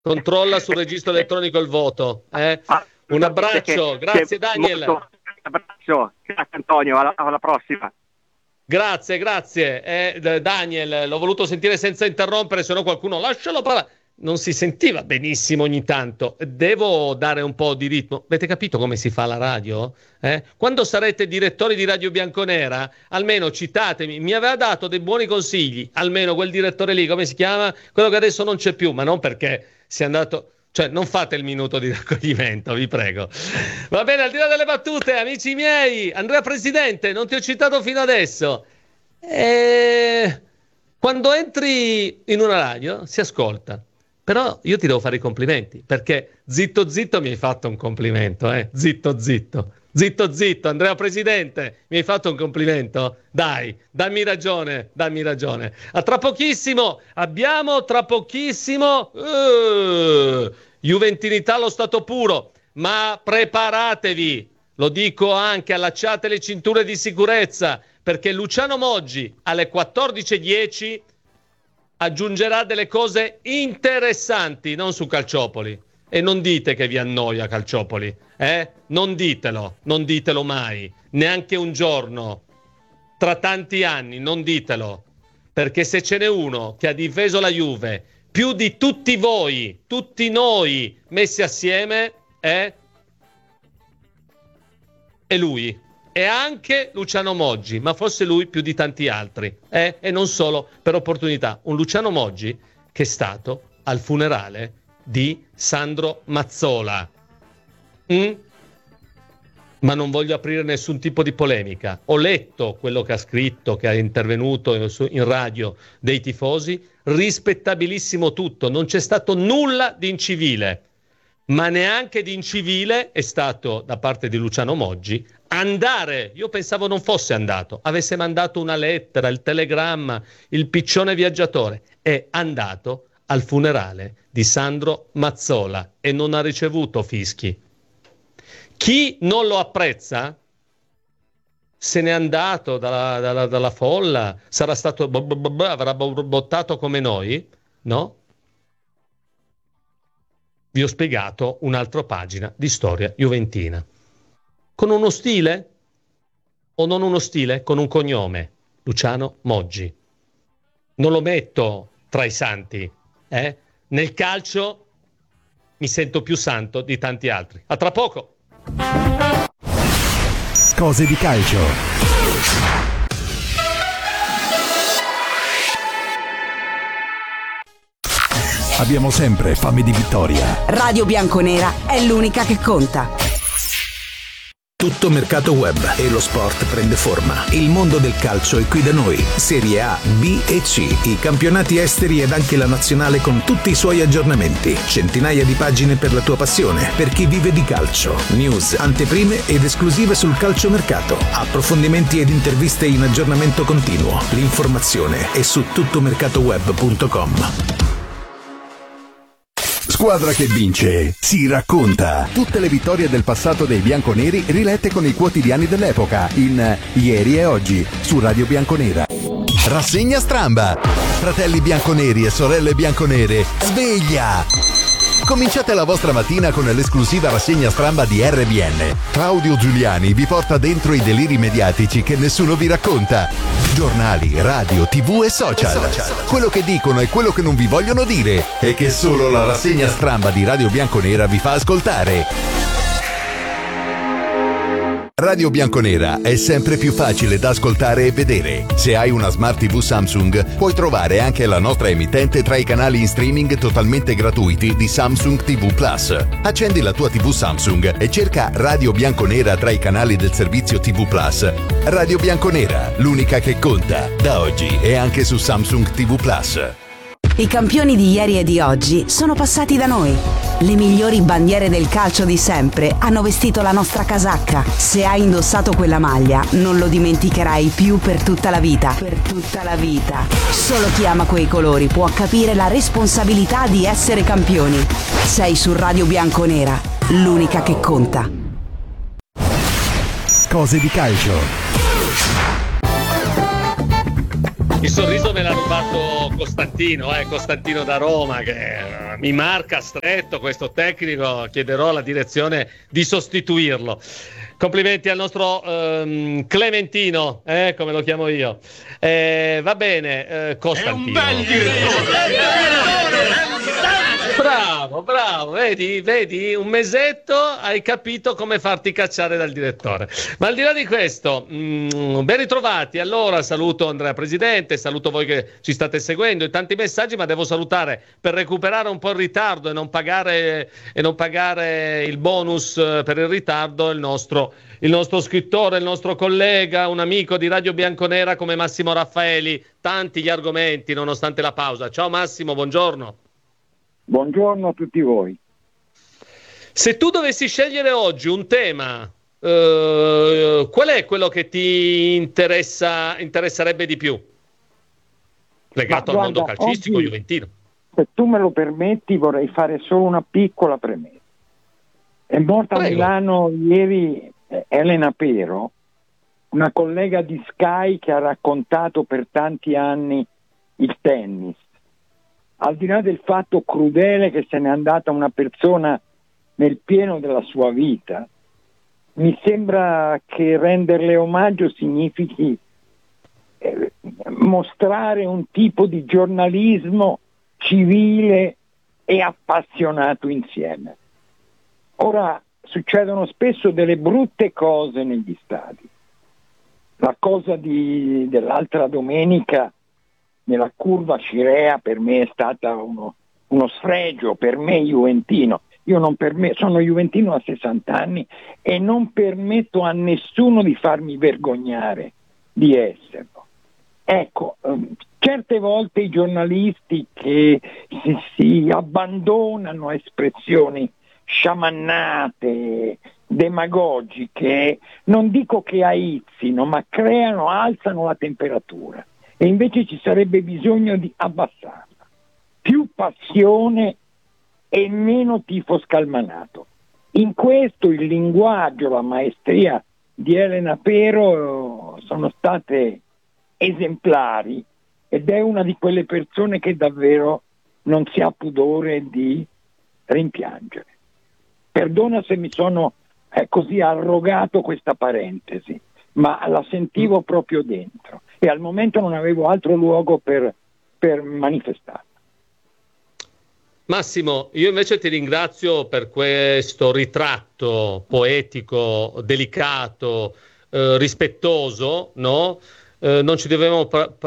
Controlla sul registro elettronico il voto. Un abbraccio, grazie Daniel. Un abbraccio, grazie Antonio, alla prossima. Grazie. Daniel, l'ho voluto sentire senza interrompere, se no qualcuno lascialo parlare. Non si sentiva benissimo ogni tanto. Devo dare un po' di ritmo. Avete capito come si fa la radio? Quando sarete direttori di Radio Bianconera, almeno citatemi. Mi aveva dato dei buoni consigli, almeno quel direttore lì, come si chiama? Quello che adesso non c'è più, ma non perché sia andato... Cioè, non fate il minuto di raccoglimento, vi prego. Va bene, al di là delle battute, amici miei, Andrea Presidente, non ti ho citato fino adesso. Quando entri in una radio si ascolta. Però io ti devo fare i complimenti, perché zitto mi hai fatto un complimento, Zitto, Andrea Presidente, mi hai fatto un complimento? Dai, dammi ragione. A tra pochissimo, Juventinità allo stato puro, ma preparatevi, lo dico anche, allacciate le cinture di sicurezza, perché Luciano Moggi alle 14:10 aggiungerà delle cose interessanti, non su Calciopoli. E non dite che vi annoia Calciopoli, Non ditelo mai, neanche un giorno, tra tanti anni, non ditelo. Perché se ce n'è uno che ha difeso la Juve più di tutti voi, tutti noi messi assieme, è lui. E anche Luciano Moggi, ma forse lui più di tanti altri, e non solo per opportunità. Un Luciano Moggi che è stato al funerale di Sandro Mazzola. Ma non voglio aprire nessun tipo di polemica. Ho letto quello che ha scritto, che ha intervenuto in radio dei tifosi, rispettabilissimo tutto, non c'è stato nulla di incivile, ma neanche di incivile è stato da parte di Luciano Moggi andare. Io pensavo non fosse andato, avesse mandato una lettera, il telegramma, il piccione viaggiatore. È andato al funerale di Sandro Mazzola e non ha ricevuto fischi. Chi non lo apprezza se n'è andato dalla folla, sarà stato avrà bottato come noi, no? Vi ho spiegato un'altra pagina di storia juventina. Con uno stile o non uno stile? Con un cognome, Luciano Moggi. Non lo metto tra i santi, Nel calcio mi sento più santo di tanti altri. A tra poco. Cose di calcio. Abbiamo sempre fame di vittoria. Radio Bianconera è l'unica che conta. Tutto mercato web e lo sport prende forma. Il mondo del calcio è qui da noi. Serie A, B e C, i campionati esteri ed anche la nazionale con tutti i suoi aggiornamenti. Centinaia di pagine per la tua passione, per chi vive di calcio. News, anteprime ed esclusive sul calciomercato. Approfondimenti ed interviste in aggiornamento continuo. L'informazione è su tuttomercatoweb.com. Squadra che vince si racconta. Tutte le vittorie del passato dei bianconeri rilette con i quotidiani dell'epoca in Ieri e Oggi su Radio Bianconera. Rassegna Stramba. Fratelli bianconeri e sorelle bianconere, sveglia! Cominciate la vostra mattina con l'esclusiva rassegna stramba di RBN. Claudio Giuliani vi porta dentro i deliri mediatici che nessuno vi racconta. Giornali, radio, TV e social. Quello che dicono e quello che non vi vogliono dire e che solo la rassegna stramba di Radio Bianconera vi fa ascoltare. Radio Bianconera è sempre più facile da ascoltare e vedere. Se hai una Smart TV Samsung, puoi trovare anche la nostra emittente tra i canali in streaming totalmente gratuiti di Samsung TV Plus. Accendi la tua TV Samsung e cerca Radio Bianconera tra i canali del servizio TV Plus. Radio Bianconera, l'unica che conta, da oggi e anche su Samsung TV Plus. I campioni di ieri e di oggi sono passati da noi. Le migliori bandiere del calcio di sempre hanno vestito la nostra casacca. Se hai indossato quella maglia, non lo dimenticherai più per tutta la vita. Per tutta la vita. Solo chi ama quei colori può capire la responsabilità di essere campioni. Sei su Radio Bianconera, l'unica che conta. Cose di calcio. Il sorriso me l'ha rubato Costantino da Roma, che mi marca stretto questo tecnico, chiederò alla direzione di sostituirlo. Complimenti al nostro Clementino, come lo chiamo io. Va bene, Costantino. È un bel direttore. Bravo, vedi, un mesetto hai capito come farti cacciare dal direttore. Ma al di là di questo, ben ritrovati. Allora saluto Andrea Presidente, saluto voi che ci state seguendo, in tanti messaggi, ma devo salutare, per recuperare un po' il ritardo e non pagare il bonus per il ritardo, il nostro scrittore, il nostro collega, un amico di Radio Bianconera come Massimo Raffaeli. Tanti gli argomenti nonostante la pausa. Ciao Massimo, buongiorno. Buongiorno a tutti voi. Se tu dovessi scegliere oggi un tema, qual è quello che ti interesserebbe di più? Legato al mondo calcistico oggi, juventino. Se tu me lo permetti, vorrei fare solo una piccola premessa. È morta a Milano ieri Elena Pero, una collega di Sky che ha raccontato per tanti anni il tennis. Al di là del fatto crudele che se n'è andata una persona nel pieno della sua vita, mi sembra che renderle omaggio significhi mostrare un tipo di giornalismo civile e appassionato insieme. Ora succedono spesso delle brutte cose negli stadi. La cosa dell'altra domenica nella curva Cirea per me è stata uno sfregio, per me juventino. Sono juventino a 60 anni e non permetto a nessuno di farmi vergognare di esserlo. Ecco, certe volte i giornalisti che si abbandonano a espressioni sciamannate, demagogiche, non dico che aizzino, ma alzano la temperatura. E invece ci sarebbe bisogno di abbassarla. Più passione e meno tifo scalmanato. In questo il linguaggio, la maestria di Elena Pero sono state esemplari ed è una di quelle persone che davvero non si ha pudore di rimpiangere. Perdona se mi sono così arrogato questa parentesi, ma la sentivo proprio dentro e al momento non avevo altro luogo per manifestarla. Massimo, io invece ti ringrazio per questo ritratto poetico, delicato, rispettoso, no? Non ci dobbiamo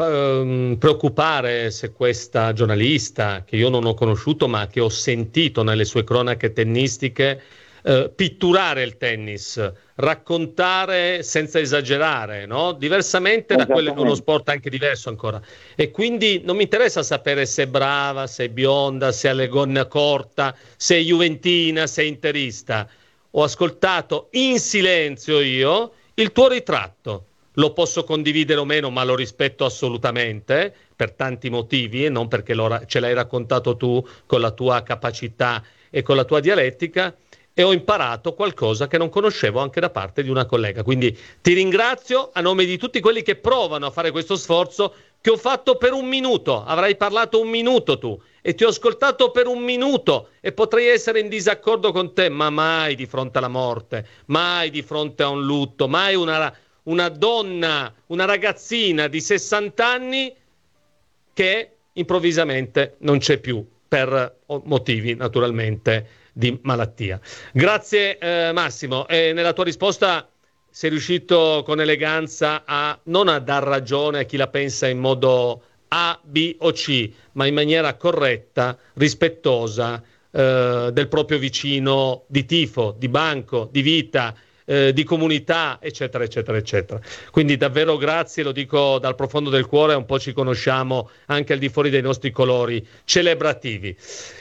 preoccupare se questa giornalista, che io non ho conosciuto ma che ho sentito nelle sue cronache tennistiche, pitturare il tennis, raccontare senza esagerare, no? Diversamente da quello in uno sport anche diverso ancora. E quindi non mi interessa sapere se è brava, se è bionda, se ha le gonne corta, se è juventina, se è interista. Ho ascoltato in silenzio io il tuo ritratto. Lo posso condividere o meno, ma lo rispetto assolutamente per tanti motivi e non perché ce l'hai raccontato tu con la tua capacità e con la tua dialettica, e ho imparato qualcosa che non conoscevo anche da parte di una collega. Quindi ti ringrazio a nome di tutti quelli che provano a fare questo sforzo che ho fatto per un minuto. Avrai parlato un minuto tu e ti ho ascoltato per un minuto e potrei essere in disaccordo con te, ma mai di fronte alla morte, mai di fronte a un lutto, mai una donna, una ragazzina di 60 anni che improvvisamente non c'è più per motivi naturalmente di malattia. Grazie Massimo, e nella tua risposta sei riuscito con eleganza non a dar ragione a chi la pensa in modo A, B o C, ma in maniera corretta, rispettosa del proprio vicino di tifo, di banco, di vita, di comunità, eccetera, eccetera, eccetera. Quindi davvero grazie, lo dico dal profondo del cuore, un po' ci conosciamo anche al di fuori dei nostri colori celebrativi.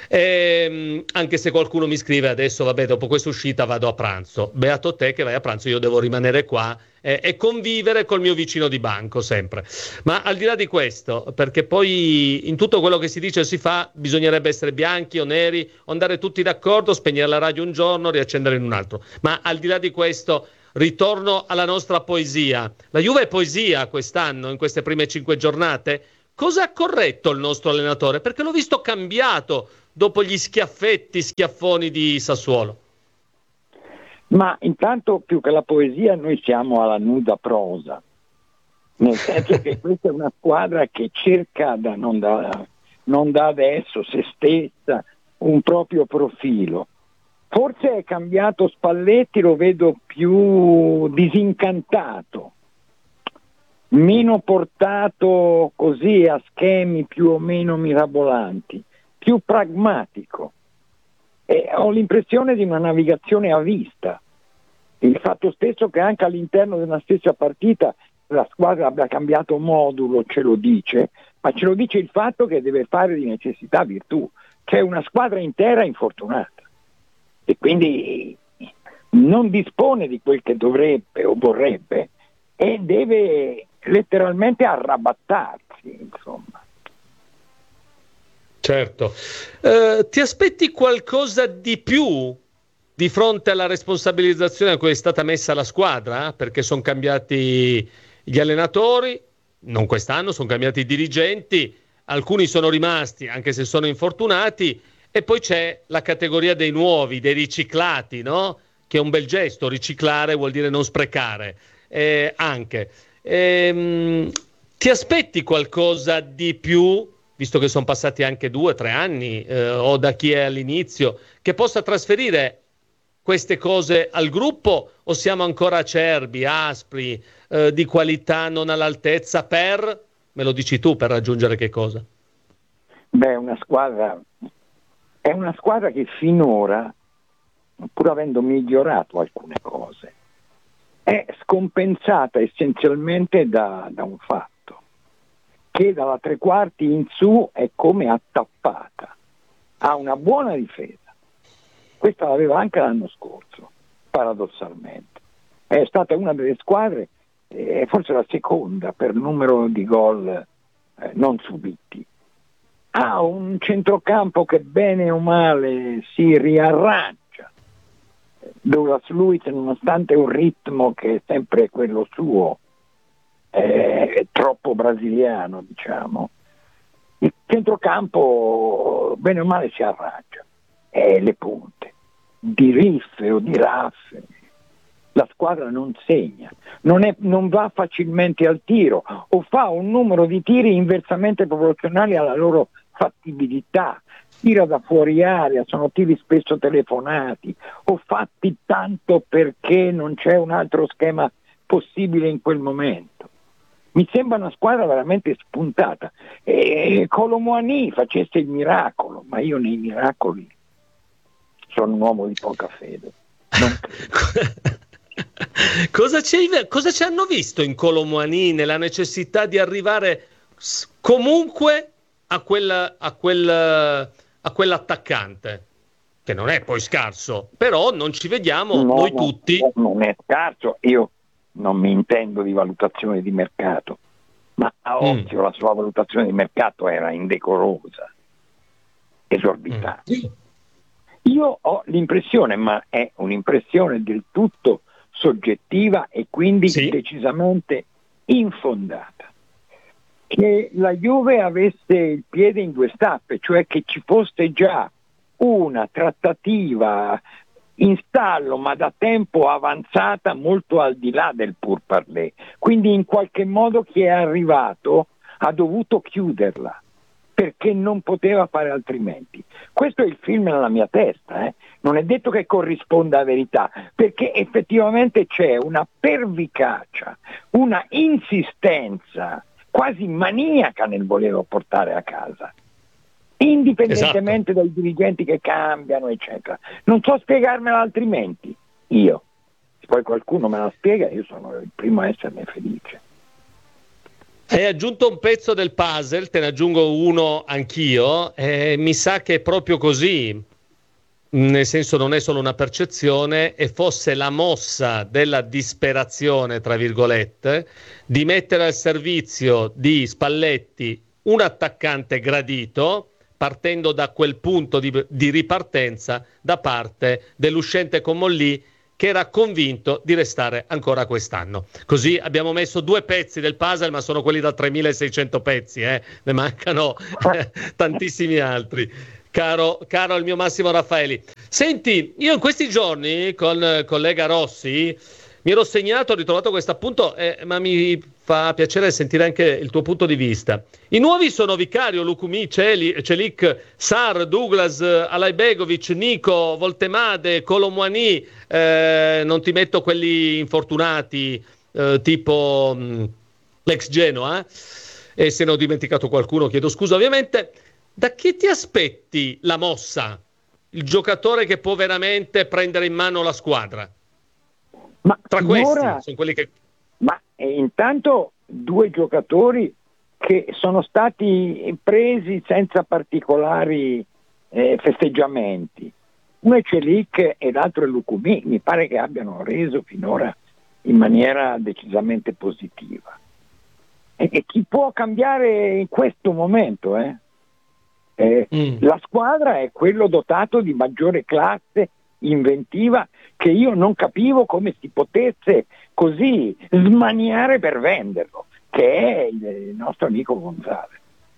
Anche se qualcuno mi scrive adesso, vabbè, dopo questa uscita vado a pranzo. Beato te che vai a pranzo, io devo rimanere qua e convivere col mio vicino di banco sempre. Ma al di là di questo, perché poi in tutto quello che si dice e si fa bisognerebbe essere bianchi o neri, o andare tutti d'accordo, spegnere la radio un giorno, riaccendere in un altro. Ma al di là di questo ritorno alla nostra poesia. La Juve è poesia quest'anno, in queste prime 5 giornate, cosa ha corretto il nostro allenatore? Perché l'ho visto cambiato dopo gli schiaffoni di Sassuolo. Ma intanto, più che la poesia, noi siamo alla nuda prosa, nel senso che questa è una squadra che cerca non da adesso se stessa un proprio profilo. Forse è cambiato Spalletti, lo vedo più disincantato, meno portato così a schemi più o meno mirabolanti, più pragmatico. E ho l'impressione di una navigazione a vista. Il fatto stesso che anche all'interno della stessa partita la squadra abbia cambiato modulo ce lo dice, ma ce lo dice il fatto che deve fare di necessità virtù. C'è una squadra intera infortunata e quindi non dispone di quel che dovrebbe o vorrebbe e deve letteralmente arrabattarsi, insomma. Certo. Ti aspetti qualcosa di più di fronte alla responsabilizzazione a cui è stata messa la squadra? Perché sono cambiati gli allenatori, non quest'anno, sono cambiati i dirigenti, alcuni sono rimasti anche se sono infortunati, e poi c'è la categoria dei nuovi, dei riciclati, no? Che è un bel gesto, riciclare vuol dire non sprecare, anche. Ti aspetti qualcosa di più, visto che sono passati anche 2 o 3 anni, o da chi è all'inizio, che possa trasferire queste cose al gruppo, o siamo ancora acerbi, aspri, di qualità non all'altezza me lo dici tu, per raggiungere che cosa? Beh, è una squadra che finora, pur avendo migliorato alcune cose, è scompensata essenzialmente da un fatto, che dalla tre quarti in su è come attappata, ha una buona difesa. Questa l'aveva anche l'anno scorso, paradossalmente. È stata una delle squadre, forse la seconda per numero di gol non subiti. Ha un centrocampo che bene o male si riarrangia. Douglas Luiz, nonostante un ritmo che è sempre quello suo, è troppo brasiliano, diciamo, il centrocampo bene o male si arrangia. E le punte, di riffe o di raffe, la squadra non segna, non va facilmente al tiro o fa un numero di tiri inversamente proporzionali alla loro fattibilità, tira da fuori area, sono tiri spesso telefonati o fatti tanto perché non c'è un altro schema possibile in quel momento. Mi sembra una squadra veramente spuntata. Kolo Muani facesse il miracolo, ma io nei miracoli sono un uomo di poca fede. Cosa ci hanno visto in Kolo Muani nella necessità di arrivare comunque a quell'attaccante, che non è poi scarso, però non ci vediamo tutti. Non è scarso, io non mi intendo di valutazione di mercato, ma a occhio la sua valutazione di mercato era indecorosa, esorbitante. Io ho l'impressione, ma è un'impressione del tutto soggettiva e quindi decisamente infondata, che la Juve avesse il piede in 2 stappe, cioè che ci fosse già una trattativa in stallo ma da tempo avanzata molto al di là del pourparlers, quindi in qualche modo chi è arrivato ha dovuto chiuderla perché non poteva fare altrimenti. Questo è il film nella mia testa, non è detto che corrisponda a verità, perché effettivamente c'è una pervicacia, una insistenza quasi maniaca nel volerlo portare a casa, indipendentemente dai dirigenti che cambiano, eccetera. Non so spiegarmela altrimenti, io. Se poi qualcuno me la spiega, io sono il primo a esserne felice. Hai aggiunto un pezzo del puzzle, te ne aggiungo uno anch'io, mi sa che è proprio così, nel senso non è solo una percezione, e fosse la mossa della disperazione, tra virgolette, di mettere al servizio di Spalletti un attaccante gradito, partendo da quel punto di ripartenza da parte dell'uscente Comolli, che era convinto di restare ancora quest'anno. Così abbiamo messo 2 pezzi del puzzle, ma sono quelli da 3.600 pezzi, ne mancano tantissimi altri. Caro il mio Massimo Raffaeli. Senti, io in questi giorni con il collega Rossi mi ero segnato, ho ritrovato questo appunto, ma mi fa piacere sentire anche il tuo punto di vista. I nuovi sono Vicario, Lukumi, Celik, Sar, Douglas, Alajbegovic, Nico, Voltemade, Colomwani, non ti metto quelli infortunati tipo l'ex Genoa, e se ne ho dimenticato qualcuno chiedo scusa ovviamente. Da chi ti aspetti la mossa? Il giocatore che può veramente prendere in mano la squadra? Ma tra questi sono quelli che... Ma intanto 2 giocatori che sono stati presi senza particolari festeggiamenti. Uno è Celik e l'altro è Lukumi. Mi pare che abbiano reso finora in maniera decisamente positiva. E chi può cambiare in questo momento? La squadra è quello dotato di maggiore classe inventiva, che io non capivo come si potesse così smaniare per venderlo, che è il nostro amico Gonzalez,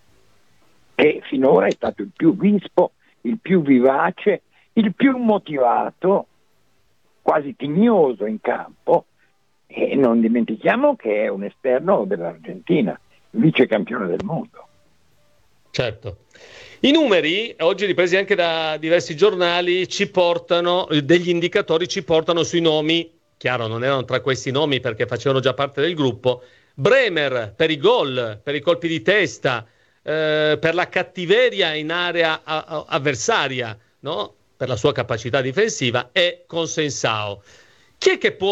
che finora è stato il più vispo, il più vivace, il più motivato, quasi tignoso in campo, e non dimentichiamo che è un esterno dell'Argentina, vice campione del mondo. Certo. I numeri, oggi ripresi anche da diversi giornali, ci portano, degli indicatori ci portano sui nomi, chiaro non erano tra questi nomi perché facevano già parte del gruppo, Bremer per i gol, per i colpi di testa, per la cattiveria in area avversaria, no? Per la sua capacità difensiva, e Consensao. Chi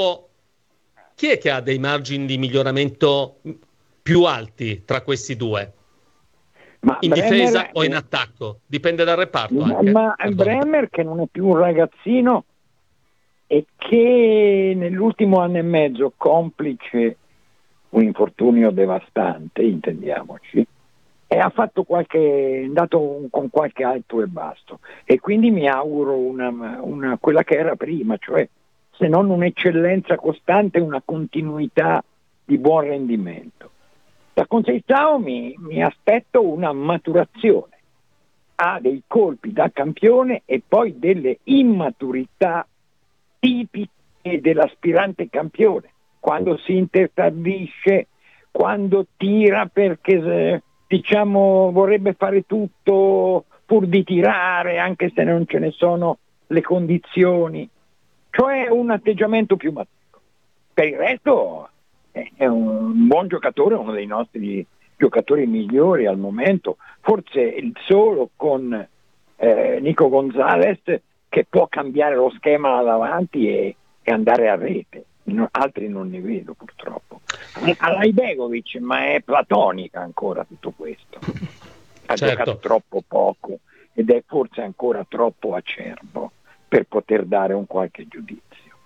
è che ha dei margini di miglioramento più alti tra questi due? Ma in Bremer, difesa o in attacco? Dipende dal reparto anche. Ma Bremer, che non è più un ragazzino e che nell'ultimo anno e mezzo, complice un infortunio devastante, intendiamoci, e ha fatto è andato con qualche alto e basso, e quindi mi auguro una quella che era prima, cioè se non un'eccellenza costante, una continuità di buon rendimento. Da Conceição mi aspetto una maturazione, ha dei colpi da campione e poi delle immaturità tipiche dell'aspirante campione, quando si intestardisce, quando tira perché vorrebbe fare tutto pur di tirare anche se non ce ne sono le condizioni, cioè un atteggiamento più maturo. Per il resto è un buon giocatore, uno dei nostri giocatori migliori al momento, forse il solo con Nico Gonzalez che può cambiare lo schema davanti e andare a rete. Altri non ne vedo purtroppo. Alajbegovic, ma è platonica ancora tutto questo. Ha giocato troppo poco ed è forse ancora troppo acerbo per poter dare un qualche giudizio.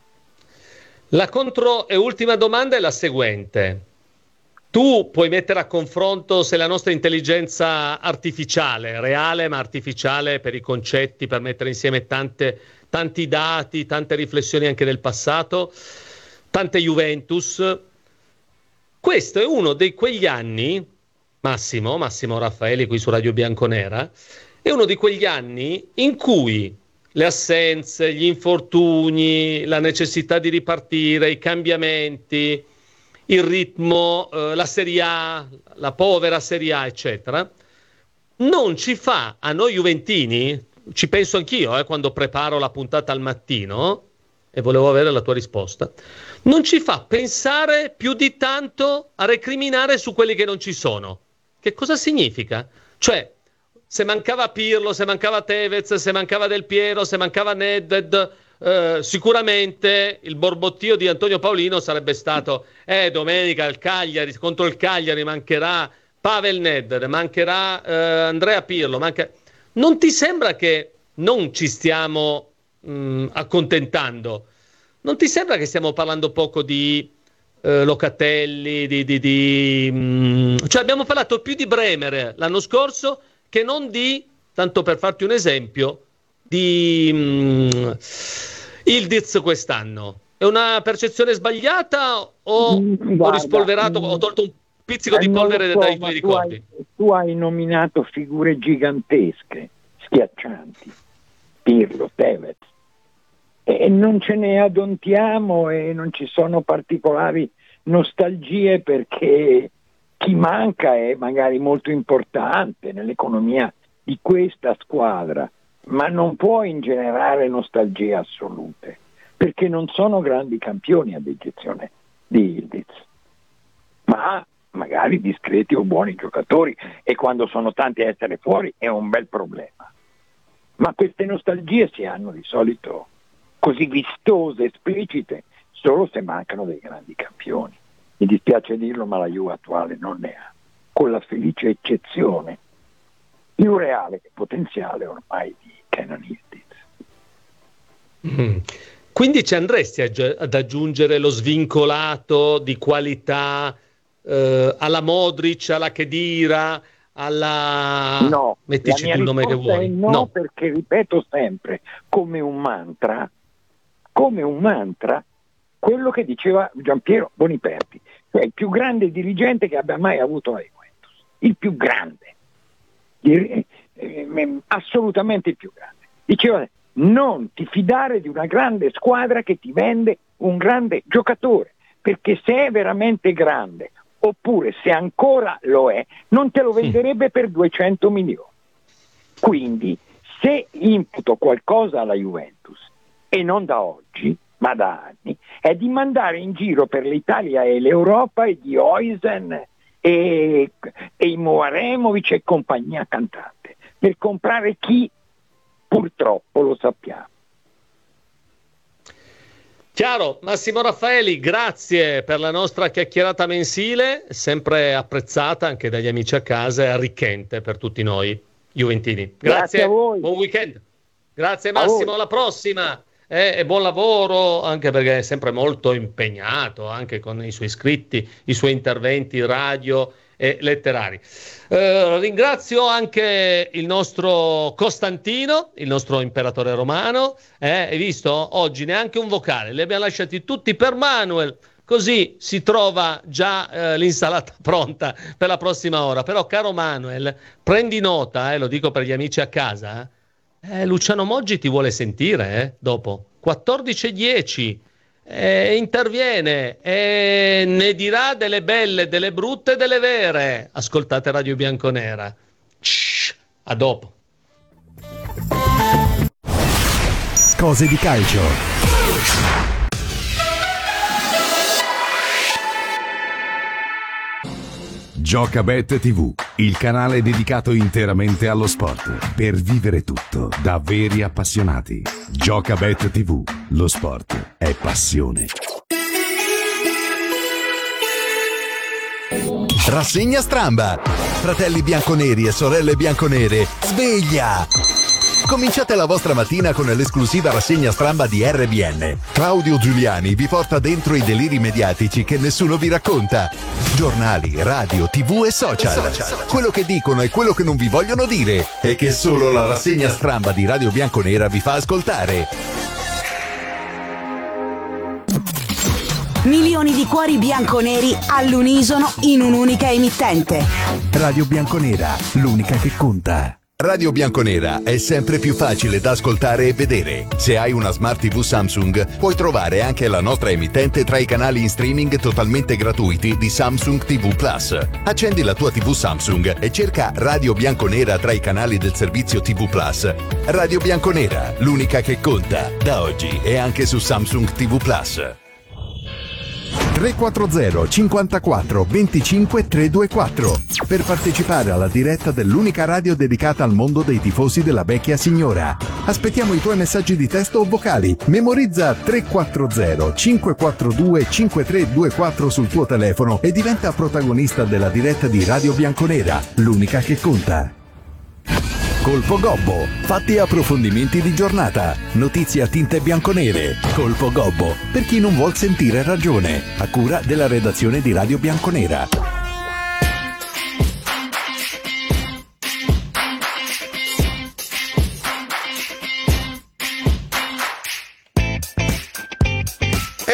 La contro e ultima domanda è la seguente. Tu puoi mettere a confronto se la nostra intelligenza artificiale, reale ma artificiale per i concetti, per mettere insieme tanti dati, tante riflessioni anche del passato, tante Juventus. Questo è uno di quegli anni, Massimo Raffaeli qui su Radio Bianconera, è uno di quegli anni in cui le assenze, gli infortuni, la necessità di ripartire, i cambiamenti, il ritmo, la Serie A, la povera Serie A, eccetera, non ci fa a noi juventini, ci penso anch'io quando preparo la puntata al mattino, e volevo avere la tua risposta, non ci fa pensare più di tanto a recriminare su quelli che non ci sono. Che cosa significa? Cioè, se mancava Pirlo, se mancava Tevez, se mancava Del Piero, se mancava Nedved, sicuramente il borbottio di Antonio Paolino sarebbe stato domenica contro il Cagliari mancherà Pavel Nedved, mancherà Andrea Pirlo, non ti sembra che non ci stiamo accontentando? Non ti sembra che stiamo parlando poco di Locatelli, cioè abbiamo parlato più di Bremer l'anno scorso che non di, tanto per farti un esempio, di Ildiz quest'anno? È una percezione sbagliata o ho rispolverato, ho tolto un pizzico di polvere dai tuoi ricordi? Tu hai nominato figure gigantesche, schiaccianti, Pirlo, Tevez, e non ce ne adontiamo e non ci sono particolari nostalgie, perché chi manca è magari molto importante nell'economia di questa squadra, ma non può ingenerare nostalgie assolute, perché non sono grandi campioni, ad eccezione di Ildiz, ma magari discreti o buoni giocatori, e quando sono tanti a essere fuori è un bel problema. Ma queste nostalgie si hanno di solito così vistose, esplicite, solo se mancano dei grandi campioni. Mi dispiace dirlo, ma la Juve attuale non ne ha, con la felice eccezione più reale che potenziale ormai di Kenan Ildiz. Quindi ci andresti ad aggiungere lo svincolato di qualità alla Modric, alla Khedira, alla... No, mettici il nome che vuoi. No, perché ripeto sempre, come un mantra, quello che diceva Giampiero Boniperti, cioè il più grande dirigente che abbia mai avuto la Juventus, il più grande, assolutamente il più grande. Diceva: non ti fidare di una grande squadra che ti vende un grande giocatore, perché se è veramente grande, oppure se ancora lo è, non te lo venderebbe per 200 milioni. Quindi, se imputo qualcosa alla Juventus, e non da oggi, ma da anni, è di mandare in giro per l'Italia e l'Europa e di Oisen e i Moaremovic e compagnia cantante, per comprare chi purtroppo lo sappiamo. Chiaro. Massimo Raffaeli, grazie per la nostra chiacchierata mensile, sempre apprezzata anche dagli amici a casa e arricchente per tutti noi juventini. Grazie a voi. Buon weekend. Grazie Massimo, alla prossima. E buon lavoro, anche perché è sempre molto impegnato anche con i suoi scritti, i suoi interventi radio e letterari. Ringrazio anche il nostro Costantino, il nostro imperatore romano. Hai visto? Oggi neanche un vocale, li abbiamo lasciati tutti per Manuel, così si trova già l'insalata pronta per la prossima ora. Però caro Manuel, prendi nota, lo dico per gli amici a casa, Luciano Moggi ti vuole sentire dopo 14:10, interviene e ne dirà delle belle, delle brutte e delle vere. Ascoltate Radio Bianconera. A dopo. Cose di calcio. Giocabet TV, il canale dedicato interamente allo sport, per vivere tutto da veri appassionati. Giocabet TV, lo sport è passione. Rassegna Stramba. Fratelli bianconeri e sorelle bianconere, sveglia! Cominciate la vostra mattina con l'esclusiva rassegna Stramba di RBN. Claudio Giuliani vi porta dentro i deliri mediatici che nessuno vi racconta. Giornali, radio, TV e social. Quello che dicono e quello che non vi vogliono dire e che solo la rassegna Stramba di Radio Bianconera vi fa ascoltare. Milioni di cuori bianconeri all'unisono in un'unica emittente. Radio Bianconera, l'unica che conta. Radio Bianconera è sempre più facile da ascoltare e vedere. Se hai una Smart TV Samsung, puoi trovare anche la nostra emittente tra i canali in streaming totalmente gratuiti di Samsung TV Plus. Accendi la tua TV Samsung e cerca Radio Bianconera tra i canali del servizio TV Plus. Radio Bianconera, l'unica che conta, da oggi e anche su Samsung TV Plus. 340 54 25 324 per partecipare alla diretta dell'unica radio dedicata al mondo dei tifosi della vecchia signora. Aspettiamo i tuoi messaggi di testo o vocali. Memorizza 340 542 5324 sul tuo telefono e diventa protagonista della diretta di Radio Bianconera, l'unica che conta. Colpo Gobbo, fatti e approfondimenti di giornata, notizie a tinte bianconere. Colpo Gobbo, per chi non vuol sentire ragione, a cura della redazione di Radio Bianconera.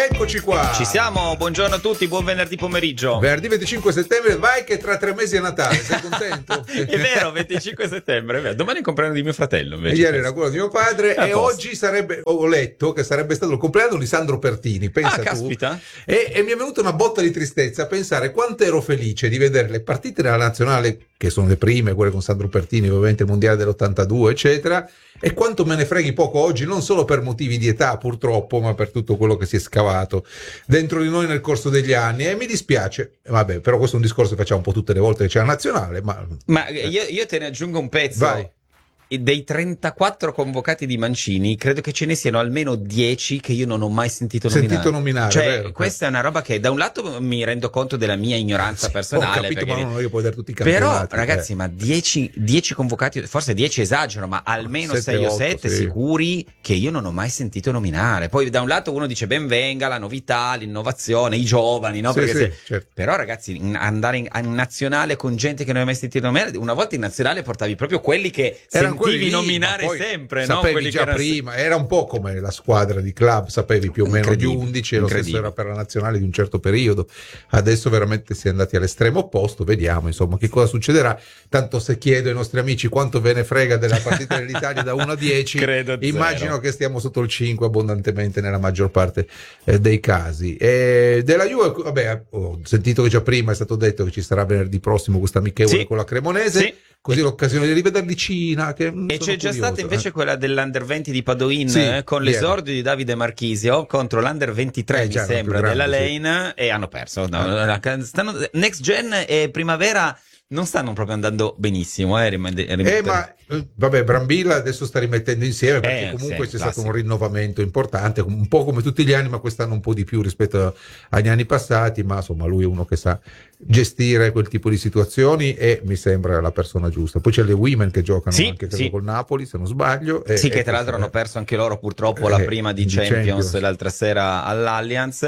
Eccoci qua. Ci siamo, buongiorno a tutti, buon venerdì pomeriggio. Venerdì 25 settembre, vai che tra 3 mesi è Natale, sei contento? È vero, 25 settembre, è vero. Domani è il compleanno di mio fratello invece. Ieri era quello di mio padre e oggi ho letto che sarebbe stato il compleanno di Sandro Pertini, pensa tu. Caspita. E mi è venuta una botta di tristezza a pensare quanto ero felice di vedere le partite della nazionale, che sono le prime, quelle con Sandro Pertini, ovviamente il mondiale dell'82 eccetera, e quanto me ne freghi poco oggi, non solo per motivi di età purtroppo, ma per tutto quello che si è scavato dentro di noi nel corso degli anni, e mi dispiace, vabbè, però questo è un discorso che facciamo un po' tutte le volte che c'è la nazionale, ma io te ne aggiungo un pezzo. Vai. Dei 34 convocati di Mancini, credo che ce ne siano almeno 10 che io non ho mai sentito nominare. Cioè, vero, questa è una roba che da un lato mi rendo conto della mia ignoranza personale. Ho capito, perché... ma non io puoi dare tutti i campionati. Però, ragazzi, ma 10 convocati, forse 10 esagero, ma almeno 6 o 7 sì, sicuri che io non ho mai sentito nominare. Poi da un lato uno dice ben venga la novità, l'innovazione, i giovani, no? Sì, Perché certo. Però, ragazzi, andare in nazionale con gente che non hai mai sentito nominare, una volta in nazionale portavi proprio quelli che sentivi nominare sempre, no? Sapevi Quelli già che prima, era un po' come la squadra di club, sapevi più o meno di 11, e lo stesso era per la nazionale di un certo periodo. Adesso veramente si è andati all'estremo opposto, vediamo insomma che cosa succederà. Tanto se chiedo ai nostri amici quanto ve ne frega della partita dell'Italia da 1 a 10, immagino che stiamo sotto il 5 abbondantemente nella maggior parte dei casi. E della Juve, vabbè, ho sentito che già prima è stato detto che ci sarà venerdì prossimo questa amichevole con la Cremonese, così l'occasione di rivederli Cina, che e c'è già stata invece quella dell'Under 20 di Padoin, con l'esordio di Davide Marchisio contro l'Under 23 mi sembra della Lane, e hanno perso. Next Gen e Primavera non stanno proprio andando benissimo, ma vabbè, Brambilla adesso sta rimettendo insieme, perché comunque c'è stato un rinnovamento importante, un po' come tutti gli anni, ma quest'anno un po' di più rispetto agli anni passati, ma insomma lui è uno che sa gestire quel tipo di situazioni e mi sembra la persona giusta. Poi c'è le Women che giocano anche credo col Napoli, se non sbaglio, che tra l'altro hanno perso anche loro purtroppo la prima di Champions l'altra sera all'Allianz,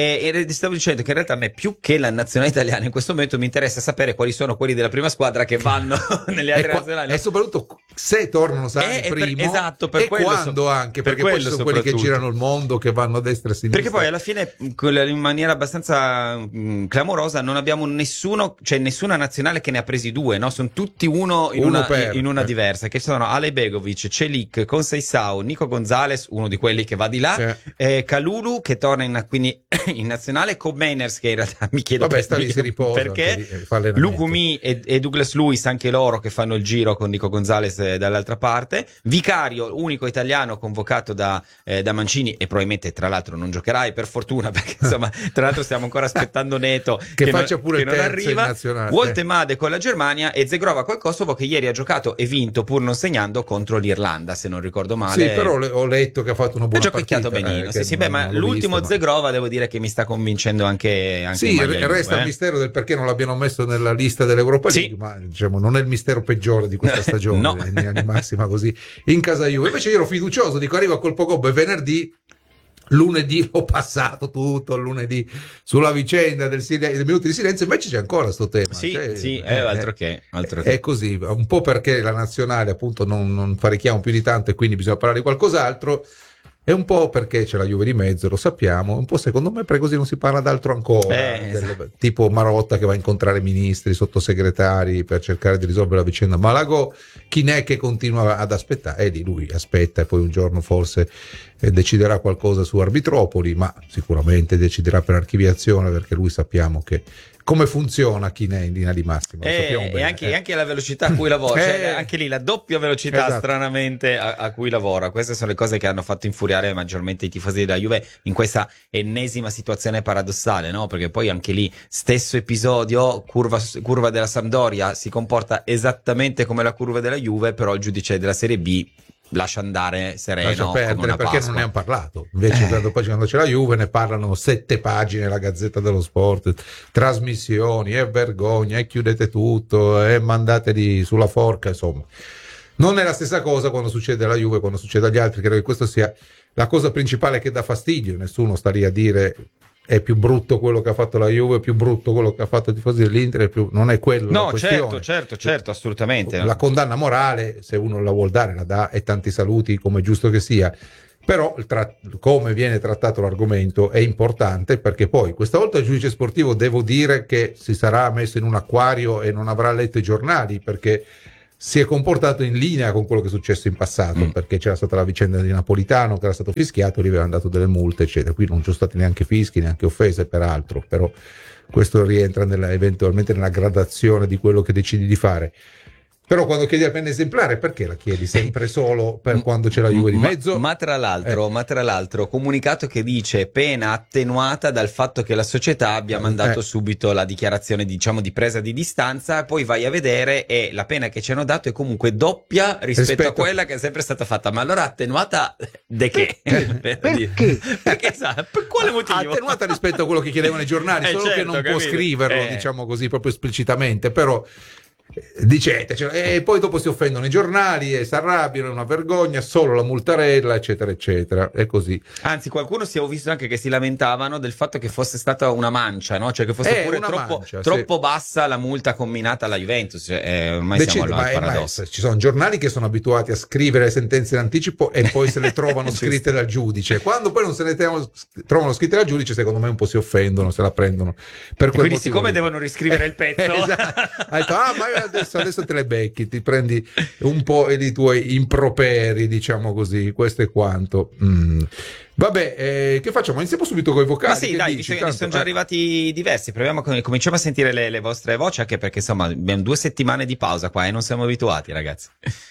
e stavo dicendo che in realtà a me più che la nazionale italiana in questo momento mi interessa sapere quali sono quelli della prima squadra che vanno nelle altre nazionali, e soprattutto se tornano sani primo per quando anche perché poi sono quelli che girano il mondo, che vanno a destra e a sinistra, perché poi alla fine in maniera abbastanza clamorosa non abbiamo nessuna nazionale che ne ha presi 2, no? Sono tutti uno in una diversa, che sono Ale Begovic, Celik, Conceição, Nico Gonzalez, uno di quelli che va di là, Kalulu che torna quindi in nazionale, Cobb Mainers che in realtà mi chiedo si riposa, perché, Lukumi e Douglas Lewis anche loro che fanno il giro con Nico Gonzalez dall'altra parte, Vicario unico italiano convocato da Mancini, e probabilmente tra l'altro non giocherai per fortuna, perché insomma tra l'altro stiamo ancora aspettando Neto che faccia pure il non terzo arriva, in nazionale. Woltemade con la Germania e Zegrova col Kosovo, che ieri ha giocato e vinto pur non segnando contro l'Irlanda, se non ricordo male. Sì, però ho letto che ha fatto una buona partita. Ha giocato benino, ma l'ultimo Zegrova devo dire che mi sta convincendo anche sì, resta il mistero del perché non l'abbiano messo nella lista dell'Europa League, ma diciamo non è il mistero peggiore di questa stagione, no. In linea di massima così in casa Juve. Invece io ero fiducioso, dico arriva col Pogba e venerdì. Lunedì ho passato tutto il lunedì sulla vicenda dei minuti di silenzio, invece c'è ancora sto tema. Altro che. È così, un po' perché la nazionale appunto non fa richiamo più di tanto e quindi bisogna parlare di qualcos'altro, e un po' perché c'è la Juve di mezzo, lo sappiamo, un po' secondo me perché così non si parla d'altro ancora, tipo Marotta che va a incontrare ministri, sottosegretari per cercare di risolvere la vicenda Malagò, chi è che continua ad aspettare? Lui aspetta e poi un giorno forse deciderà qualcosa su Arbitropoli, ma sicuramente deciderà per archiviazione, perché lui sappiamo che come funziona Chinè in linea di massima, e anche la velocità a cui lavora, cioè anche lì la doppia velocità stranamente a cui lavora. Queste sono le cose che hanno fatto infuriare maggiormente i tifosi della Juve in questa ennesima situazione paradossale, no? Perché poi anche lì stesso episodio, curva della Sampdoria si comporta esattamente come la curva della Juve, però il giudice della Serie B lascia andare sereno, lascia perdere, perché non ne hanno parlato. Invece poi quando c'è la Juve ne parlano 7 pagine, la Gazzetta dello Sport, trasmissioni, e vergogna, e chiudete tutto, e mandateli sulla forca, insomma. Non è la stessa cosa quando succede alla Juve, quando succede agli altri. Credo che questa sia la cosa principale che dà fastidio. Nessuno sta lì a dire è più brutto quello che ha fatto la Juve, è più brutto quello che ha fatto i tifosi dell'Inter, non è quello la questione. Certo, assolutamente. La condanna morale, se uno la vuol dare, la dà, e tanti saluti, come è giusto che sia. Però come viene trattato l'argomento è importante, perché poi questa volta il giudice sportivo, devo dire che si sarà messo in un acquario e non avrà letto i giornali, perché si è comportato in linea con quello che è successo in passato, perché c'era stata la vicenda di Napolitano che era stato fischiato, gli avevano dato delle multe eccetera. Qui non ci sono stati neanche fischi, neanche offese peraltro, però questo rientra eventualmente nella gradazione di quello che decidi di fare. Però quando chiedi la penna esemplare, perché la chiedi sempre solo per quando c'è la Juve di mezzo? Ma tra l'altro, comunicato che dice pena attenuata dal fatto che la società abbia mandato subito la dichiarazione, diciamo, di presa di distanza, poi vai a vedere e la pena che ci hanno dato è comunque doppia rispetto a quella che è sempre stata fatta. Ma allora attenuata de che? Perché? Perché per quale motivo? Attenuata rispetto a quello che chiedevano i giornali, solo certo, che non capito? può scriverlo, diciamo così, proprio esplicitamente, però dicete, e poi dopo si offendono i giornali e si arrabbiano, è una vergogna, solo la multarella eccetera eccetera, è così. Anzi, qualcuno ho visto anche che si lamentavano del fatto che fosse stata una mancia, no? Cioè che fosse pure troppo bassa la multa comminata alla Juventus, cioè, ormai siamo al paradosso. Ci sono giornali che sono abituati a scrivere le sentenze in anticipo e poi se le trovano scritte dal giudice, quando poi non se ne trovano scritte dal giudice, secondo me un po' si offendono, se la prendono per quel quindi siccome devono riscrivere il pezzo esatto. Ha detto, ma adesso te le becchi, ti prendi un po' i tuoi improperi, diciamo così, questo è quanto. Vabbè, che facciamo? Iniziamo subito con i vocali. Ma sì, dai, ne sono già arrivati diversi, cominciamo a sentire le vostre voci, anche perché insomma abbiamo 2 settimane di pausa qua e non siamo abituati, ragazzi.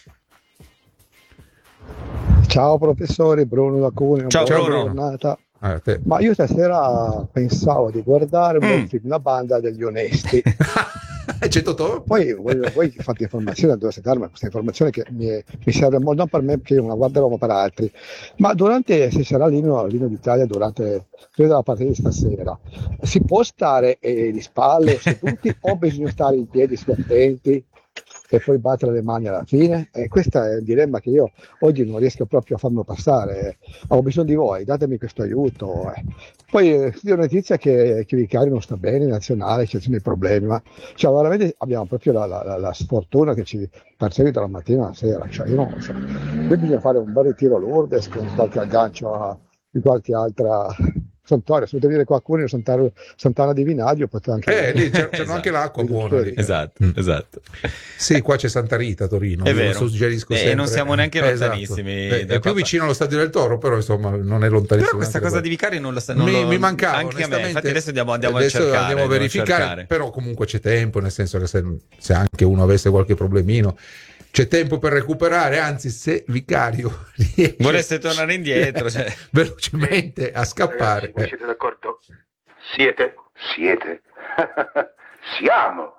Ciao professore, Bruno da Cuneo, ciao buona Bruno. Giornata. Ma io stasera pensavo di guardare un bel film, La banda degli onesti. C'è Totò? Poi voi fate informazione, dovete darmi questa informazione che mi serve molto, non per me, che io non la guarderò, ma per altri. Ma se sarà l'inno d'Italia durante, credo, la partita di stasera, si può stare di spalle seduti o bisogna stare in piedi scottenti e poi battere le mani alla fine? E questo è il dilemma che io oggi non riesco proprio a farmi passare. Ho bisogno di voi, datemi questo aiuto. Poi dio notizia che Vicario non sta bene in nazionale, ci sono dei problemi, ma cioè, veramente abbiamo proprio la sfortuna che ci persegue dalla mattina alla sera. Cioè, io non so. Qui bisogna fare un bel ritiro Lourdes con qualche aggancio di qualche altra Santorio, se devi dire qualcuno Sant'Anna di Vinadio, potete anche lì c'è esatto. Anche l'acqua buona lì. Esatto. Sì, qua c'è Santa Rita a Torino, è vero. Lo suggerisco sempre. E non siamo neanche lontanissimi. È più vicino allo Stadio del Toro, però insomma non è lontanissimo. Però questa cosa di Vicario non lo sa. Mi mancava anche a me. Infatti adesso andiamo a cercare. Andiamo a verificare, però comunque c'è tempo, nel senso che se anche uno avesse qualche problemino c'è tempo per recuperare, anzi se Vicario volesse tornare indietro velocemente a scappare. Ragazzi, siete d'accordo? Siete? Siamo.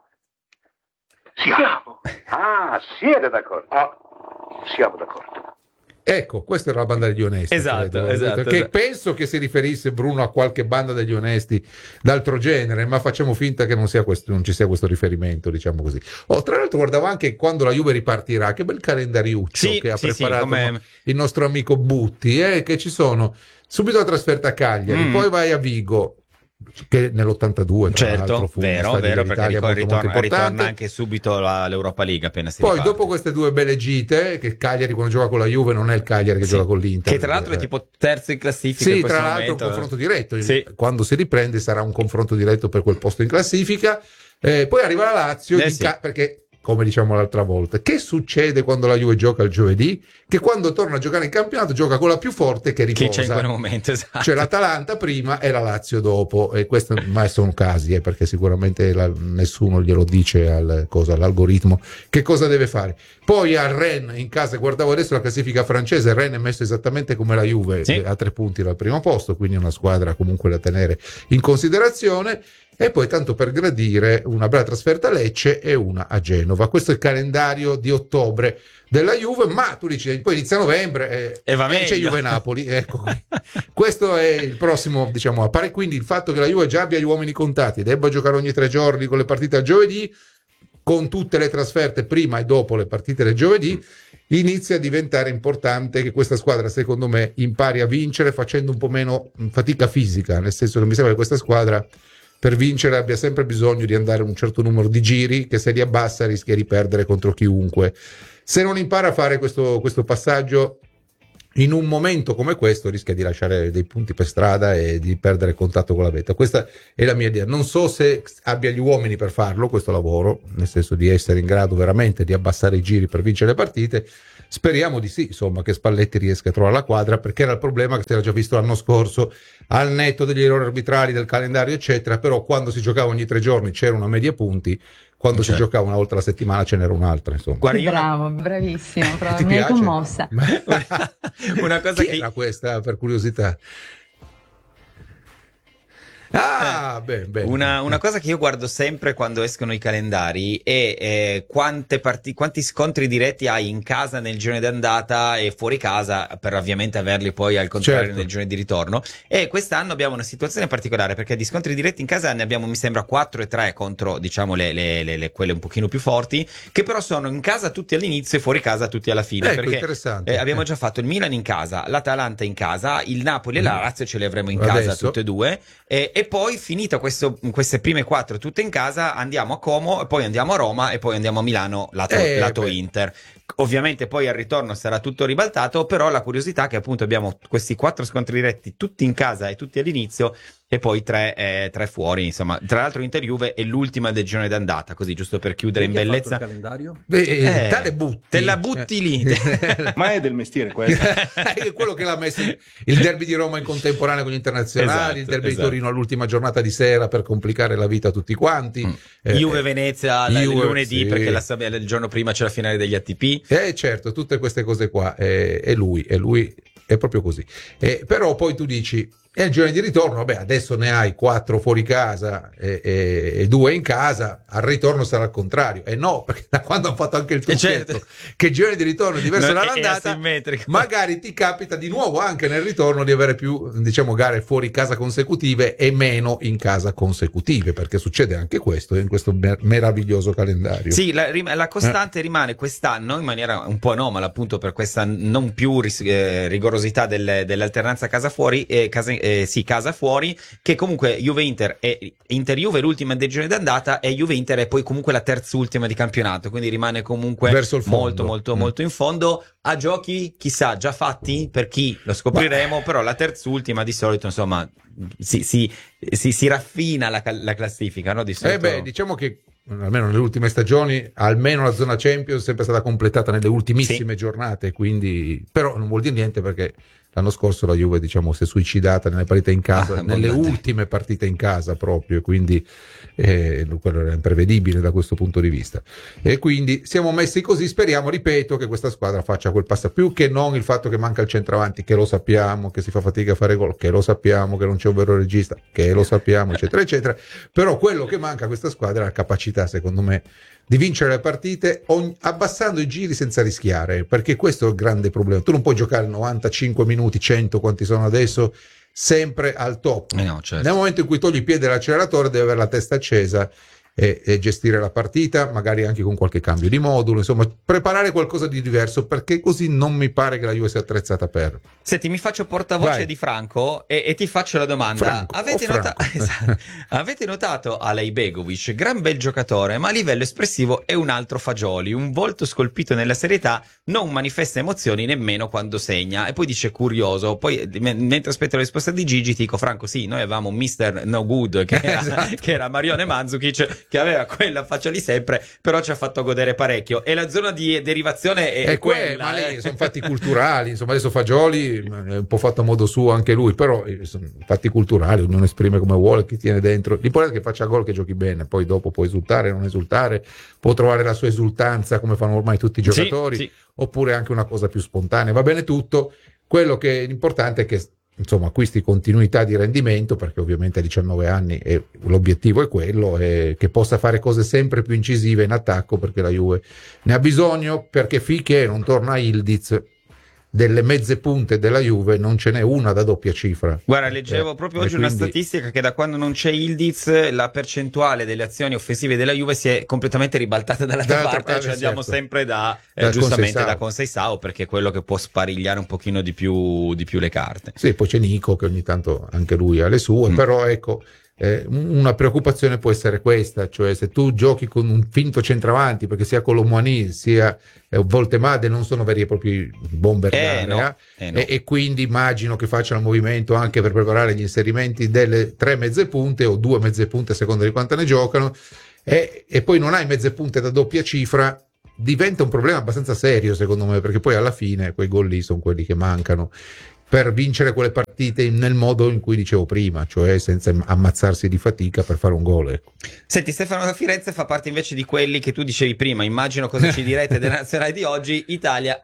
Ah, siete d'accordo? Siamo d'accordo. Ecco, questa era la banda degli onesti. Esatto. Penso che si riferisse, Bruno, a qualche banda degli onesti d'altro genere, ma facciamo finta che non ci sia questo riferimento, diciamo così. Tra l'altro guardavo anche quando la Juve ripartirà, che bel calendariuccio che ha preparato il nostro amico Butti, che ci sono subito la trasferta a Cagliari, poi vai a Vigo, che nell'82 certo, vero, perché ritorna anche subito l'Europa League appena si riparte. Dopo queste 2 belle gite, che Cagliari quando gioca con la Juve non è il Cagliari che gioca con l'Inter, che tra l'altro è tipo terzo in classifica, sì, tra l'altro un confronto diretto, quando si riprende sarà un confronto diretto per quel posto in classifica, poi arriva la Lazio perché, come diciamo l'altra volta, che succede quando la Juve gioca il giovedì? Che quando torna a giocare in campionato gioca con la più forte che riposa. Che c'è in quel momento, esatto. Cioè l'Atalanta prima e la Lazio dopo, e questi mai sono casi, perché sicuramente nessuno glielo dice all'algoritmo che cosa deve fare. Poi a Rennes in casa, guardavo adesso la classifica francese, Rennes è messo esattamente come la Juve, a 3 punti dal primo posto, quindi è una squadra comunque da tenere in considerazione. E poi, tanto per gradire, una bella trasferta a Lecce e una a Genova. Questo è il calendario di ottobre della Juve, ma tu dici poi inizia novembre e va c'è Juve-Napoli, ecco qui. Questo è il prossimo, diciamo, appare quindi il fatto che la Juve già abbia gli uomini contati, debba giocare ogni 3 giorni con le partite al giovedì, con tutte le trasferte prima e dopo le partite del giovedì, inizia a diventare importante che questa squadra, secondo me, impari a vincere facendo un po' meno fatica fisica, nel senso che mi sembra che questa squadra per vincere abbia sempre bisogno di andare un certo numero di giri, che se li abbassa rischia di perdere contro chiunque. Se non impara a fare questo passaggio in un momento come questo rischia di lasciare dei punti per strada e di perdere contatto con la vetta. Questa è la mia idea. Non so se abbia gli uomini per farlo questo lavoro, nel senso di essere in grado veramente di abbassare i giri per vincere le partite. Speriamo di sì, insomma, che Spalletti riesca a trovare la quadra, perché era il problema che si era già visto l'anno scorso, al netto degli errori arbitrali, del calendario eccetera, però quando si giocava ogni 3 giorni c'era una media punti, quando si giocava una volta alla settimana ce n'era un'altra, insomma. Guarda, bravo, bravissimo, mi hai commossa. Una cosa Chi era questa, per curiosità? Bene. Una cosa che io guardo sempre quando escono i calendari è quanti scontri diretti hai in casa nel girone d'andata e fuori casa, per ovviamente averli poi al contrario nel girone di ritorno. E quest'anno abbiamo una situazione particolare, perché di scontri diretti in casa ne abbiamo, mi sembra, 4 e 3 contro, diciamo, quelle un pochino più forti, che però sono in casa tutti all'inizio e fuori casa tutti alla fine. Perché interessante. Abbiamo già fatto il Milan in casa, l'Atalanta in casa, il Napoli e la Lazio ce li avremo in casa tutte e due. E poi, finito queste prime 4 tutte in casa, andiamo a Como e poi andiamo a Roma e poi andiamo a Milano lato Inter. Ovviamente poi al ritorno sarà tutto ribaltato, però la curiosità è che appunto abbiamo questi 4 scontri diretti tutti in casa e tutti all'inizio e poi 3 fuori, insomma. Tra l'altro Inter-Juve è l'ultima del girone d'andata, così giusto per chiudere in bellezza. Il calendario? Te le butti. Te la butti lì. Ma è del mestiere questo. È quello che l'ha messo il derby di Roma in contemporanea con gli internazionali, il derby di Torino all'ultima giornata di sera per complicare la vita a tutti quanti. Juve-Venezia lunedì, perché il giorno prima c'è la finale degli ATP. Certo, tutte queste cose qua, è lui è proprio così. Però poi tu dici, è il girone di ritorno, vabbè, adesso ne hai 4 fuori casa e 2 in casa, al ritorno sarà il contrario. E no, perché da quando hanno fatto anche il trucchetto, che il girone di ritorno è diverso dall'andata, magari ti capita di nuovo anche nel ritorno di avere più, diciamo, gare fuori casa consecutive e meno in casa consecutive, perché succede anche questo in questo meraviglioso calendario. Sì, la costante rimane quest'anno in maniera un po' anomala, appunto per questa non più rigorosità dell'alternanza casa fuori casa fuori, che comunque Juve-Inter e Inter-Juve l'ultima del girone d'andata e Juve-Inter è poi comunque la terz'ultima di campionato, quindi rimane comunque verso il fondo. molto in fondo. A giochi, chissà, già fatti, per chi lo scopriremo, però la terz'ultima di solito, insomma, si raffina la classifica, no? Di solito. Diciamo che almeno nelle ultime stagioni, almeno la zona Champions è sempre stata completata nelle ultimissime giornate, quindi però non vuol dire niente, perché l'anno scorso la Juve, diciamo, si è suicidata nelle partite in casa, nelle ultime partite in casa proprio, quindi quello era imprevedibile da questo punto di vista. E quindi siamo messi così, speriamo, ripeto, che questa squadra faccia quel passo, più che non il fatto che manca il centravanti, che lo sappiamo, che si fa fatica a fare gol, che lo sappiamo, che non c'è un vero regista, che lo sappiamo, eccetera, eccetera. Però quello che manca a questa squadra è la capacità, secondo me, di vincere le partite abbassando i giri senza rischiare, perché questo è il grande problema. Tu non puoi giocare 95 minuti, 100 quanti sono adesso, sempre al top. No, certo. Nel momento in cui togli i piedi dall'acceleratore devi avere la testa accesa e gestire la partita, magari anche con qualche cambio di modulo, insomma preparare qualcosa di diverso, perché così non mi pare che la Juve sia attrezzata per. Senti, mi faccio portavoce di Franco e ti faccio la domanda. Avete notato Alej Begovic, gran bel giocatore, ma a livello espressivo è un altro Fagioli, un volto scolpito nella serietà, non manifesta emozioni nemmeno quando segna. E poi dice curioso, poi mentre aspetto la risposta di Gigi ti dico: Franco, sì, noi avevamo un Mr. No Good che era Marione Mandzukic, che aveva quella faccia lì sempre, però ci ha fatto godere parecchio, e la zona di derivazione è quella. Ma lì sono fatti culturali, insomma. Adesso Fagioli è un po' fatto a modo suo anche lui, però sono fatti culturali, ognuno esprime come vuole, chi tiene dentro, l'importante è che faccia gol, che giochi bene, poi dopo può esultare, non esultare, può trovare la sua esultanza come fanno ormai tutti i giocatori, oppure anche una cosa più spontanea, va bene tutto. Quello che è importante è che, insomma, acquisti continuità di rendimento, perché ovviamente a 19 anni l'obiettivo è quello, che possa fare cose sempre più incisive in attacco, perché la Juve ne ha bisogno, perché finché non torna Ildiz, delle mezze punte della Juve non ce n'è una da doppia cifra. Guarda, leggevo proprio oggi una statistica che da quando non c'è Ildiz la percentuale delle azioni offensive della Juve si è completamente ribaltata dall'altra parte, cioè andiamo sempre giustamente da Conceição, perché è quello che può sparigliare un pochino di più le carte. Sì, poi c'è Nico che ogni tanto anche lui ha le sue, però ecco, una preoccupazione può essere questa, cioè se tu giochi con un finto centravanti, perché sia Colomboani sia Voltemade non sono veri e propri bomber d'area, e quindi immagino che facciano movimento anche per preparare gli inserimenti delle 3 mezze punte o 2 mezze punte a seconda di quante ne giocano, e poi non hai mezze punte da doppia cifra, diventa un problema abbastanza serio secondo me, perché poi alla fine quei gol lì sono quelli che mancano per vincere quelle partite nel modo in cui dicevo prima, cioè senza ammazzarsi di fatica per fare un gol. Ecco. Senti, Stefano da Firenze fa parte invece di quelli che tu dicevi prima, immagino cosa ci direte della nazionale di oggi: Italia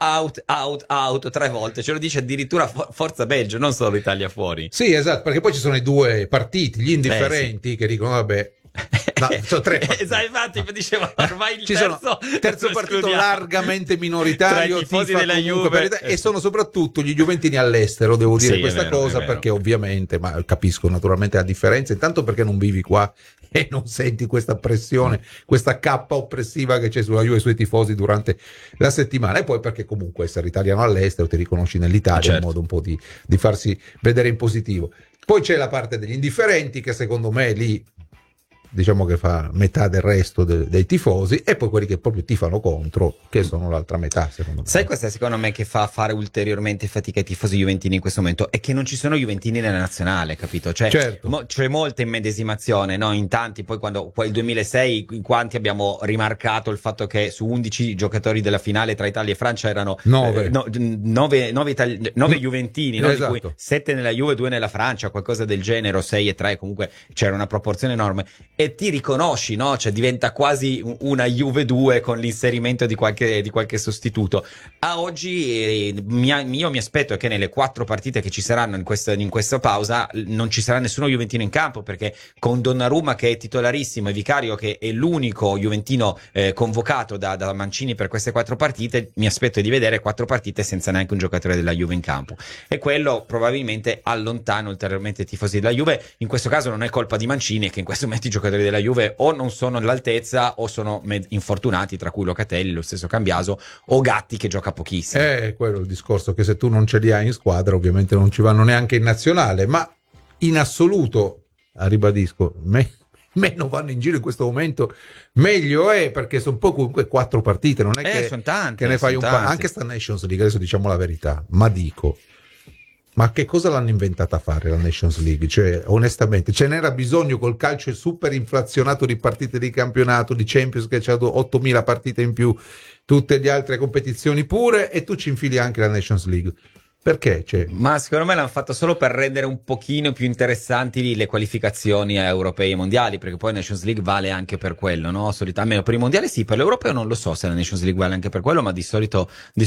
out 3 volte, ce lo dice addirittura Forza Belgio, non solo Italia fuori. Sì, esatto, perché poi ci sono i due partiti, gli indifferenti, che dicono vabbè, no, sono 3 partiti. Esatto, infatti dicevo ormai il terzo partito largamente minoritario, tra i tifosi della Juve, e sono soprattutto gli juventini all'estero, devo dire questa cosa, perché ovviamente, ma capisco naturalmente la differenza, intanto perché non vivi qua e non senti questa pressione, questa cappa oppressiva che c'è sulla Juve e sui tifosi durante la settimana, e poi perché comunque essere italiano all'estero ti riconosci nell'Italia, in modo un po' di farsi vedere in positivo. Poi c'è la parte degli indifferenti, che secondo me lì diciamo che fa metà del resto dei tifosi, e poi quelli che proprio tifano contro, che sono l'altra metà, secondo me. Sai questa secondo me che fa fare ulteriormente fatica ai tifosi juventini in questo momento? È che non ci sono juventini nella nazionale, capito? Cioè, c'è molta immedesimazione, no? In tanti, poi quando il 2006, in quanti abbiamo rimarcato il fatto che su 11 giocatori della finale tra Italia e Francia erano 9 juventini, no? Esatto. Di cui 7 nella Juve, 2 nella Francia, qualcosa del genere, 6 e 3, comunque c'era una proporzione enorme. E ti riconosci, no? Cioè diventa quasi una Juve 2 con l'inserimento di qualche sostituto. A oggi io mi aspetto che nelle 4 partite che ci saranno in questa pausa non ci sarà nessuno juventino in campo, perché con Donnarumma che è titolarissimo e Vicario che è l'unico juventino convocato da Mancini per queste 4 partite, mi aspetto di vedere 4 partite senza neanche un giocatore della Juve in campo, e quello probabilmente allontana ulteriormente i tifosi della Juve. In questo caso non è colpa di Mancini, che in questo momento i giocatori della Juve o non sono all'altezza o sono infortunati, tra cui Locatelli, lo stesso Cambiaso, o Gatti che gioca pochissimo. Quello è il discorso, che se tu non ce li hai in squadra ovviamente non ci vanno neanche in nazionale, ma in assoluto, ribadisco, meno vanno in giro in questo momento meglio è, perché sono poi comunque 4 partite, non è che sono tante, che ne fai un po', anche sta Nations League, adesso diciamo la verità, ma che cosa l'hanno inventata a fare la Nations League? Cioè, onestamente, ce n'era bisogno col calcio super inflazionato di partite di campionato, di Champions che c'ha 8.000 partite in più, tutte le altre competizioni pure, e tu ci infili anche la Nations League. Perché? Ma secondo me l'hanno fatto solo per rendere un pochino più interessanti le qualificazioni europee e mondiali, perché poi la Nations League vale anche per quello, no? Almeno per i mondiali sì, per l'europeo non lo so se la Nations League vale anche per quello, ma di solito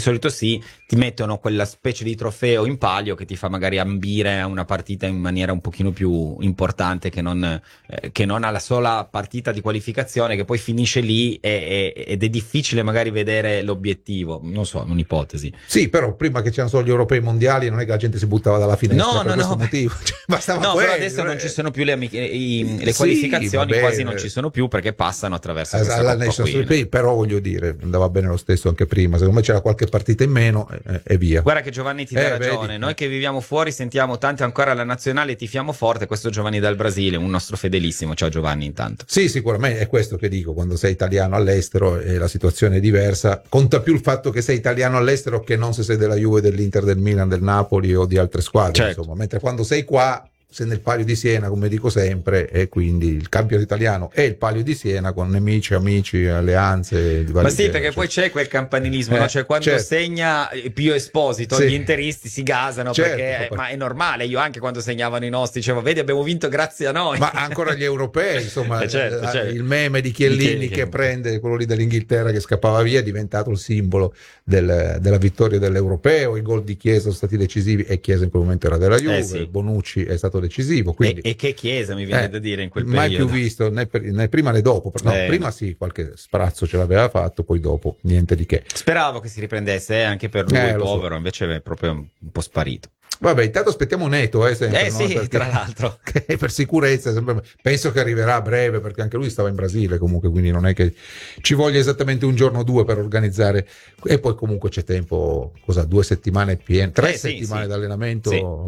sì, ti mettono quella specie di trofeo in palio che ti fa magari ambire a una partita in maniera un pochino più importante che non alla sola partita di qualificazione, che poi finisce lì ed è difficile magari vedere l'obiettivo, non so, un'ipotesi. Sì, però prima che c'erano solo gli europei mondiali non è che la gente si buttava dalla finestra per questo motivo, però adesso non ci sono più le qualificazioni, quasi non ci sono più, perché passano attraverso la Nations League, però voglio dire, andava bene lo stesso anche prima, secondo me c'era qualche partita in meno e via. Guarda che Giovanni ti dà ragione, vedi. Noi che viviamo fuori sentiamo tanto ancora la nazionale, tifiamo forte. Questo Giovanni dal Brasile, un nostro fedelissimo. Ciao Giovanni, intanto. Sì, sicuramente è questo che dico, quando sei italiano all'estero la situazione è diversa, conta più il fatto che sei italiano all'estero che non se sei della Juve, dell'Inter, del Milan, del Napoli o di altre squadre, insomma, mentre quando sei qua sei nel Palio di Siena, come dico sempre, e quindi il campionato italiano è il Palio di Siena con nemici, amici, alleanze. Ma sì, perché poi c'è quel campanilismo, no? Cioè quando segna Pio Esposito, gli interisti si gasano, perché ma è normale. Io anche quando segnavano i nostri dicevo, vedi, abbiamo vinto grazie a noi. Ma ancora gli europei, insomma, certo. Il meme di Chiellini che prende quello lì dell'Inghilterra che scappava via è diventato il simbolo della vittoria dell'europeo. I gol di Chiesa sono stati decisivi, e Chiesa in quel momento era della Juve, Bonucci è stato decisivo, quindi, e che Chiesa mi viene da dire in quel periodo, mai più visto né prima né dopo, prima sì, qualche sprazzo ce l'aveva fatto, poi dopo niente di che. Speravo che si riprendesse anche per lui, povero, invece è proprio un po' sparito. Vabbè, intanto aspettiamo Neto, sempre, sì, perché, tra l'altro, che per sicurezza penso che arriverà a breve, perché anche lui stava in Brasile comunque, quindi non è che ci voglia esattamente un giorno o due per organizzare, e poi comunque c'è tempo, 2 settimane piene, 3 settimane d'allenamento.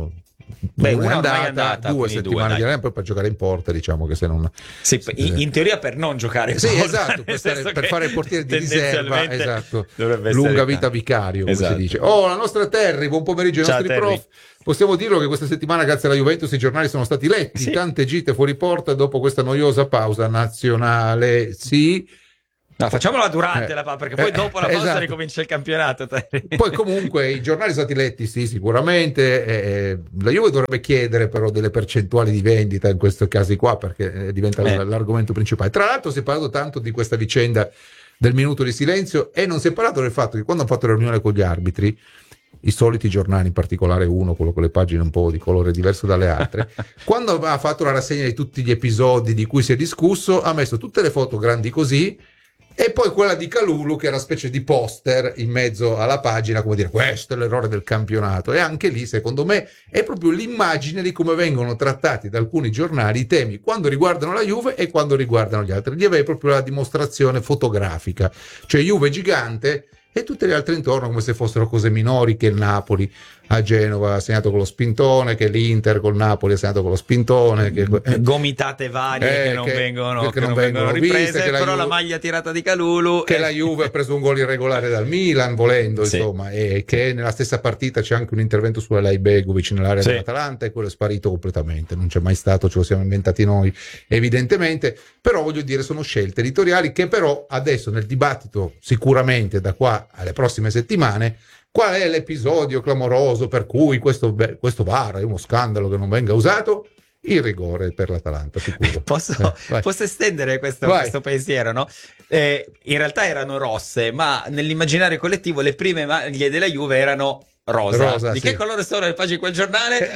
una è andata, 2 settimane di allenamento, poi per giocare in porta, diciamo che se non... Sì, in teoria per non giocare in porta. Sì, esatto, per fare il portiere di riserva, esatto. Lunga vita vicario, come si dice. La nostra Terry, buon pomeriggio ai nostri prof. Possiamo dirlo che questa settimana, grazie alla Juventus, i giornali sono stati letti, tante gite fuori porta dopo questa noiosa pausa nazionale. Sì. No, facciamola durante la pausa, perché poi dopo la pausa ricomincia il campionato. Poi comunque i giornali sono stati letti, sì, sicuramente. La Juve dovrebbe chiedere però delle percentuali di vendita in questi casi qua, perché diventa l'argomento principale. Tra l'altro si è parlato tanto di questa vicenda del minuto di silenzio e non si è parlato del fatto che quando hanno fatto la riunione con gli arbitri, i soliti giornali, in particolare uno, quello con le pagine un po' di colore diverso dalle altre, quando ha fatto la rassegna di tutti gli episodi di cui si è discusso, ha messo tutte le foto grandi così e poi quella di Kalulu che era una specie di poster in mezzo alla pagina, come dire questo è l'errore del campionato. E anche lì secondo me è proprio l'immagine di come vengono trattati da alcuni giornali i temi quando riguardano la Juve e quando riguardano gli altri. Lì avevi proprio la dimostrazione fotografica, cioè Juve gigante e tutte le altre intorno come se fossero cose minori, che il Napoli a Genova ha segnato con lo spintone, che l'Inter col Napoli ha segnato con lo spintone, che gomitate varie che non vengono riprese, che però la maglia tirata di Kalulu, che la Juve ha preso un gol irregolare dal Milan volendo, insomma, e che nella stessa partita c'è anche un intervento su Alai Begovic nell'area dell'Atalanta e quello è sparito completamente, non c'è mai stato, ce lo siamo inventati noi evidentemente, però voglio dire sono scelte editoriali che però adesso nel dibattito sicuramente da qua alle prossime settimane. Qual è l'episodio clamoroso per cui questo VAR è uno scandalo che non venga usato? Il rigore per l'Atalanta, sicuro. Posso estendere questo pensiero, no? In realtà erano rosse, ma nell'immaginario collettivo le prime maglie della Juve erano rosa. Di che colore sono le pagine di quel giornale?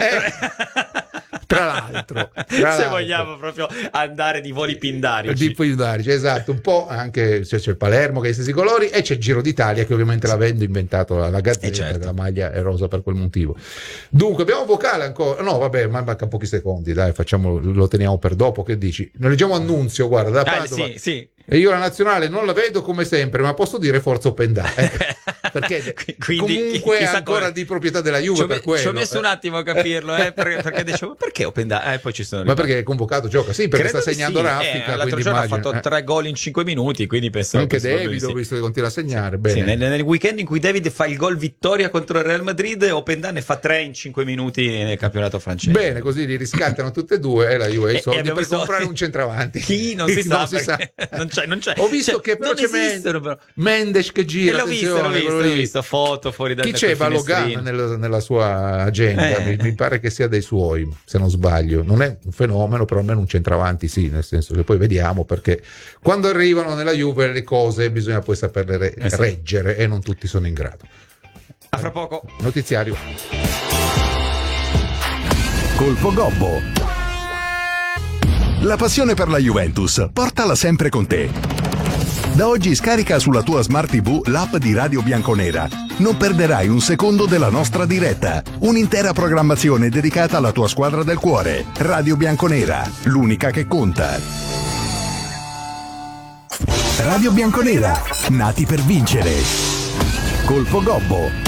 Tra l'altro, se vogliamo proprio andare di voli pindarici, esatto, un po' anche c'è il Palermo che ha gli stessi colori e c'è il Giro d'Italia che ovviamente l'avendo inventato la Gazzetta, la maglia è rosa per quel motivo. Dunque abbiamo vocale ancora, no vabbè, ma manca pochi secondi, dai, lo teniamo per dopo, che dici? Noi leggiamo Annunzio, guarda, da Padova. Sì. E io la nazionale non la vedo come sempre, ma posso dire forza Open Dai, perché comunque è ancora di proprietà della Juve, per quello. Ci ho messo un attimo a capirlo, perché dicevo perché Open Dai? Poi ci sono ma perché è convocato, gioca? Sì, perché sta segnando Raffica. L'altro giorno ha fatto 3 gol in 5 minuti, quindi penso anche David ho visto che continua a segnare. Bene. Sì, nel weekend in cui David fa il gol vittoria contro il Real Madrid, Open Dai ne fa 3 in 5 minuti nel campionato francese. Bene, così li riscattano tutte e due e la Juve ha i soldi per comprare un centravanti. Chi non si sa. Non c'è. Ho visto che però c'è Mendes che gira, l'ho visto foto fuori dal chi c'è Balogan nella sua agenda, mi pare che sia dei suoi, se non sbaglio. Non è un fenomeno, però almeno un centravanti sì, nel senso che poi vediamo, perché quando arrivano nella Juve le cose bisogna poi saperle reggere e non tutti sono in grado. A fra poco notiziario. Colpo Gobbo. La passione per la Juventus portala sempre con te. Da oggi scarica sulla tua Smart TV l'app di Radio Bianconera. Non perderai un secondo della nostra diretta. Un'intera programmazione dedicata alla tua squadra del cuore. Radio Bianconera, l'unica che conta. Radio Bianconera, nati per vincere. Colpo Gobbo.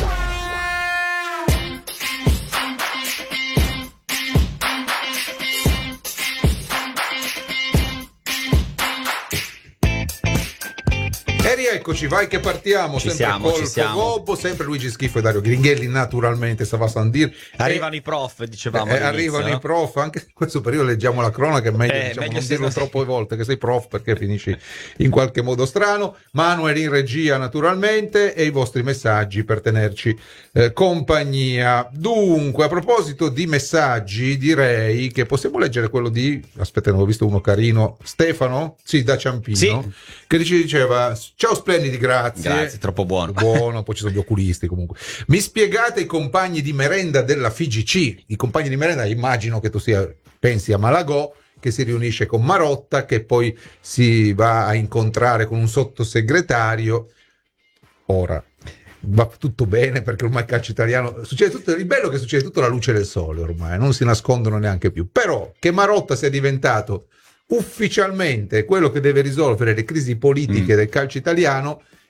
Eccoci, vai che partiamo, Gobbo, sempre Luigi Schifo e Dario Gringhelli, naturalmente Sava Sandir. Arrivano i prof, dicevamo. Arrivano i prof, anche in questo periodo leggiamo la cronaca, è meglio, non dirlo troppe volte che sei prof perché finisci in qualche modo strano. Manuel in regia naturalmente e i vostri messaggi per tenerci compagnia. Dunque, a proposito di messaggi, direi che possiamo leggere quello di, aspetta, ne ho visto uno carino, Stefano? Sì, da Ciampino, che diceva: ciao splendidi, grazie, troppo buono, poi ci sono gli oculisti comunque. Mi spiegate i compagni di merenda della FIGC? I compagni di merenda, immagino che tu pensi a Malagò, che si riunisce con Marotta, che poi si va a incontrare con un sottosegretario. Ora va tutto bene perché ormai il calcio italiano succede tutto, il bello è che succede tutto alla luce del sole, ormai non si nascondono neanche più. Però che Marotta sia diventato ufficialmente quello che deve risolvere le crisi politiche del calcio italiano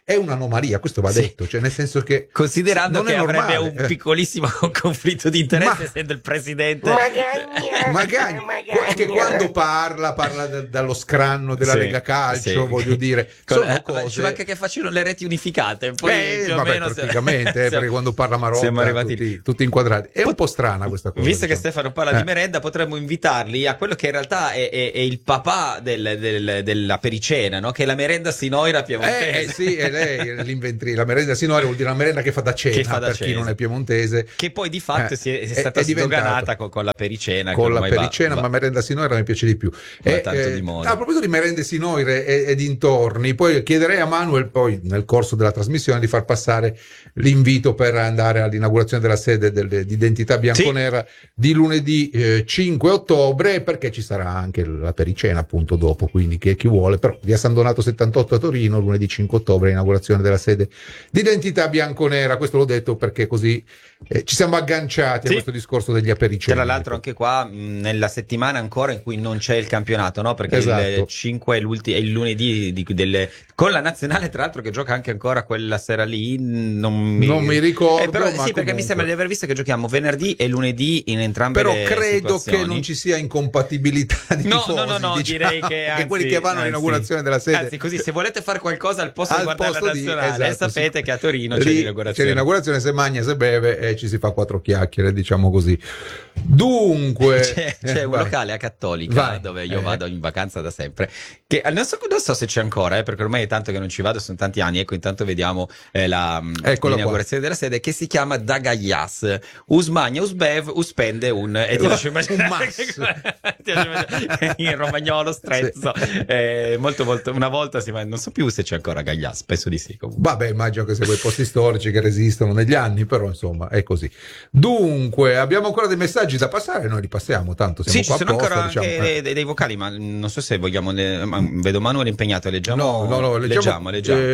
è un'anomalia, questo va detto, cioè nel senso che considerando che avrebbe normale. un piccolissimo conflitto di interesse essendo il presidente, magari che quando parla dallo scranno della Lega Calcio, voglio dire, sono cose... Ci manca che facciano le reti unificate, poi più o meno praticamente, perché quando parla Marotta siamo arrivati tutti inquadrati. È un po' strana questa cosa. Visto che Stefano parla di merenda, potremmo invitarli a quello che in realtà è il papà della pericena, no? Che è la merenda sinoira piemontese. Sì, è lei l'inventrice. La merenda sinoira vuol dire la merenda che fa da cena, per chi non è piemontese. Che poi di fatto è stata sdoganata con la pericena. Con la pericena, ma merenda sinoira mi piace di più. Tanto di moda. A proposito di merende sinoire e dintorni, poi chiederei a Manuel, poi nel corso della trasmissione, di far passare l'invito per andare all'inaugurazione della sede di Identità Bianconera di lunedì 5 ottobre, perché ci sarà anche la pericena appunto dopo, quindi chi vuole, però via San Donato 78 a Torino, lunedì 5 ottobre, inaugurazione della sede di Identità Bianconera. Questo l'ho detto perché così ci siamo agganciati a questo discorso degli apericeni. Tra l'altro anche qua nella settimana ancora in cui non c'è il campionato, no? Perché il 5 è il lunedì con la nazionale, tra l'altro, che gioca anche ancora quella sera lì, non mi ricordo, però, ma perché comunque mi sembra di aver visto che giochiamo venerdì e lunedì in entrambe però le credo situazioni. che non ci sia incompatibilità di tifosi, no, diciamo, direi che anzi, quelli che vanno all'inaugurazione della sede, anzi, così se volete fare qualcosa al posto di guardare la nazionale, sapete che a Torino lì c'è l'inaugurazione. C'è l'inaugurazione, se magna, se beve e ci si fa quattro chiacchiere, diciamo così. Dunque c'è un locale a Cattolica dove io vado in vacanza da sempre, che non so se c'è ancora, perché ormai è tanto che non ci vado, sono tanti anni. Ecco, intanto vediamo l'inaugurazione della sede, che si chiama Dagayas Usmagna Usbev Uspende e ti lascio immaginare in romagnolo strezzo, molto una volta non so più se c'è ancora Gaias, penso di sì comunque. Vabbè, immagino che sia quei posti storici che resistono negli anni, però insomma è così. Dunque abbiamo ancora dei messaggi da passare, noi li passiamo, tanto siamo qua ci sono apposta, ancora anche dei vocali, ma non so se vogliamo, vedo Manuel impegnato, leggiamo. Leggiamo.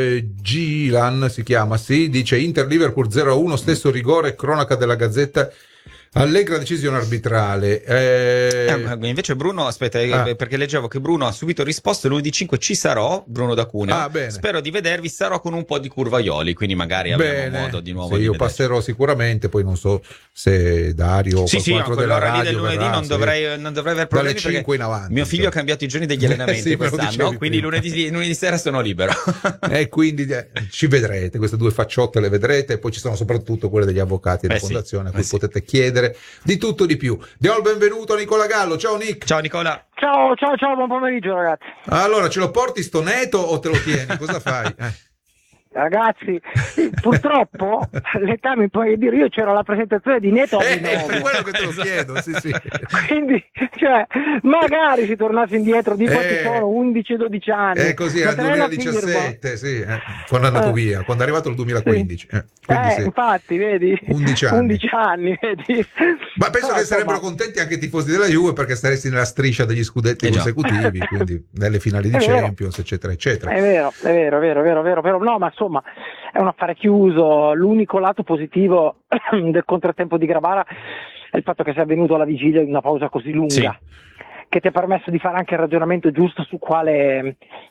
Gilan si chiama, dice Inter Liverpool 0-1, stesso rigore, cronaca della Gazzetta. Allegra decisione arbitrale. Invece Bruno, aspetta, perché leggevo che Bruno ha subito risposto: lunedì 5 ci sarò, Bruno da Cuneo. Spero di vedervi, sarò con un po' di curvaioli, quindi magari avremo modo di nuovo di io vederci. Passerò sicuramente, poi non so se Dario o qualcun altro della radio del lunedì verrà, non dovrei avere problemi, dalle 5 in avanti. Mio figlio ha cambiato i giorni degli allenamenti quest'anno, quindi lunedì sera sono libero. E quindi ci vedrete, queste due facciotte le vedrete, e poi ci sono soprattutto quelle degli avvocati della fondazione a cui potete chiedere di tutto di più. Diamo il benvenuto a Nicola Gallo. Ciao Nick. Ciao Nicola. Ciao, buon pomeriggio ragazzi. Allora, ce lo porti sto Neto o te lo tieni? Cosa fai? Ragazzi, purtroppo l'età mi puoi dire, io c'ero alla presentazione di Neto per quello che te lo chiedo, sì. Quindi, magari si tornasse indietro di quanti sono 11-12 anni. È così, era il 2017, quando è andato via, quando è arrivato il 2015. Infatti, vedi? 11 anni, vedi? Ma penso che sarebbero contenti anche i tifosi della Juve, perché saresti nella striscia degli scudetti consecutivi, quindi nelle finali di Champions, eccetera, eccetera. È vero. No, ma insomma è un affare chiuso. L'unico lato positivo del contrattempo di Grabara è il fatto che sia avvenuto alla vigilia di una pausa così lunga, che ti ha permesso di fare anche il ragionamento giusto su quale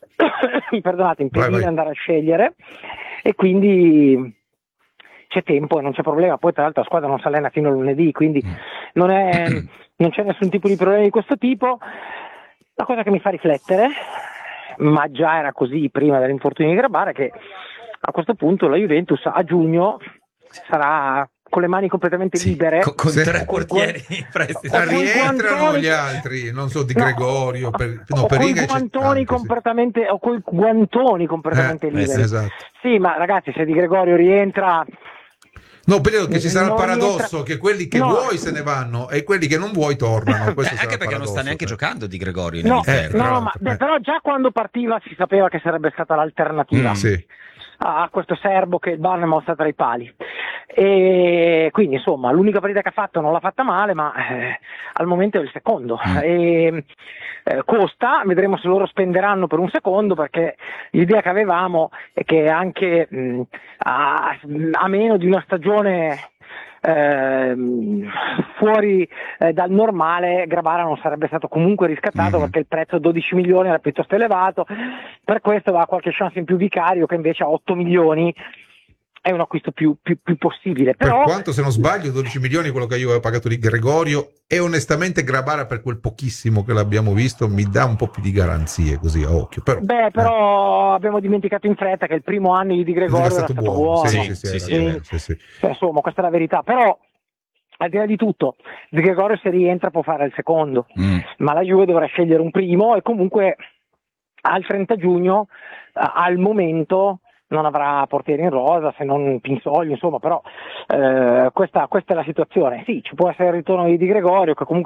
impedire andare a scegliere, e quindi c'è tempo e non c'è problema. Poi tra l'altro la squadra non si allena fino a lunedì, quindi non c'è nessun tipo di problema di questo tipo. La cosa che mi fa riflettere, ma già era così prima dell'infortunio di Grabara, che a questo punto la Juventus a giugno sarà con le mani completamente libere, con tre portieri in prestito. Rientrano gli altri, non so, di Gregorio, per i guantoni completamente liberi. Esatto. Sì, ma ragazzi, se Di Gregorio rientra, no, credo che ci sarà il paradosso che quelli che vuoi se ne vanno e quelli che non vuoi tornano. Anche perché non sta neanche giocando Di Gregorio in però già quando partiva si sapeva che sarebbe stata l'alternativa a questo serbo che il Barnum sta tra i pali, e quindi insomma l'unica partita che ha fatto non l'ha fatta male, ma al momento è il secondo. Costa, vedremo se loro spenderanno per un secondo, perché l'idea che avevamo è che anche a meno di una stagione fuori dal normale, Grabara non sarebbe stato comunque riscattato perché il prezzo 12 milioni era piuttosto elevato, per questo va qualche chance in più Vicario, che invece a 8 milioni è un acquisto più possibile. Però, per quanto, se non sbaglio, 12 milioni quello che io avevo pagato di Gregorio, e onestamente Grabara, per quel pochissimo che l'abbiamo visto, mi dà un po' più di garanzie così a occhio. Però abbiamo dimenticato in fretta che il primo anno di Gregorio era stato buono. Sì. Insomma, questa è la verità. Però al di là di tutto, Di Gregorio se rientra può fare il secondo, ma la Juve dovrà scegliere un primo, e comunque al 30 giugno al momento non avrà portiere in rosa, se non Pinsoglio, insomma, però questa è la situazione. Sì, ci può essere il ritorno di Gregorio, che comunque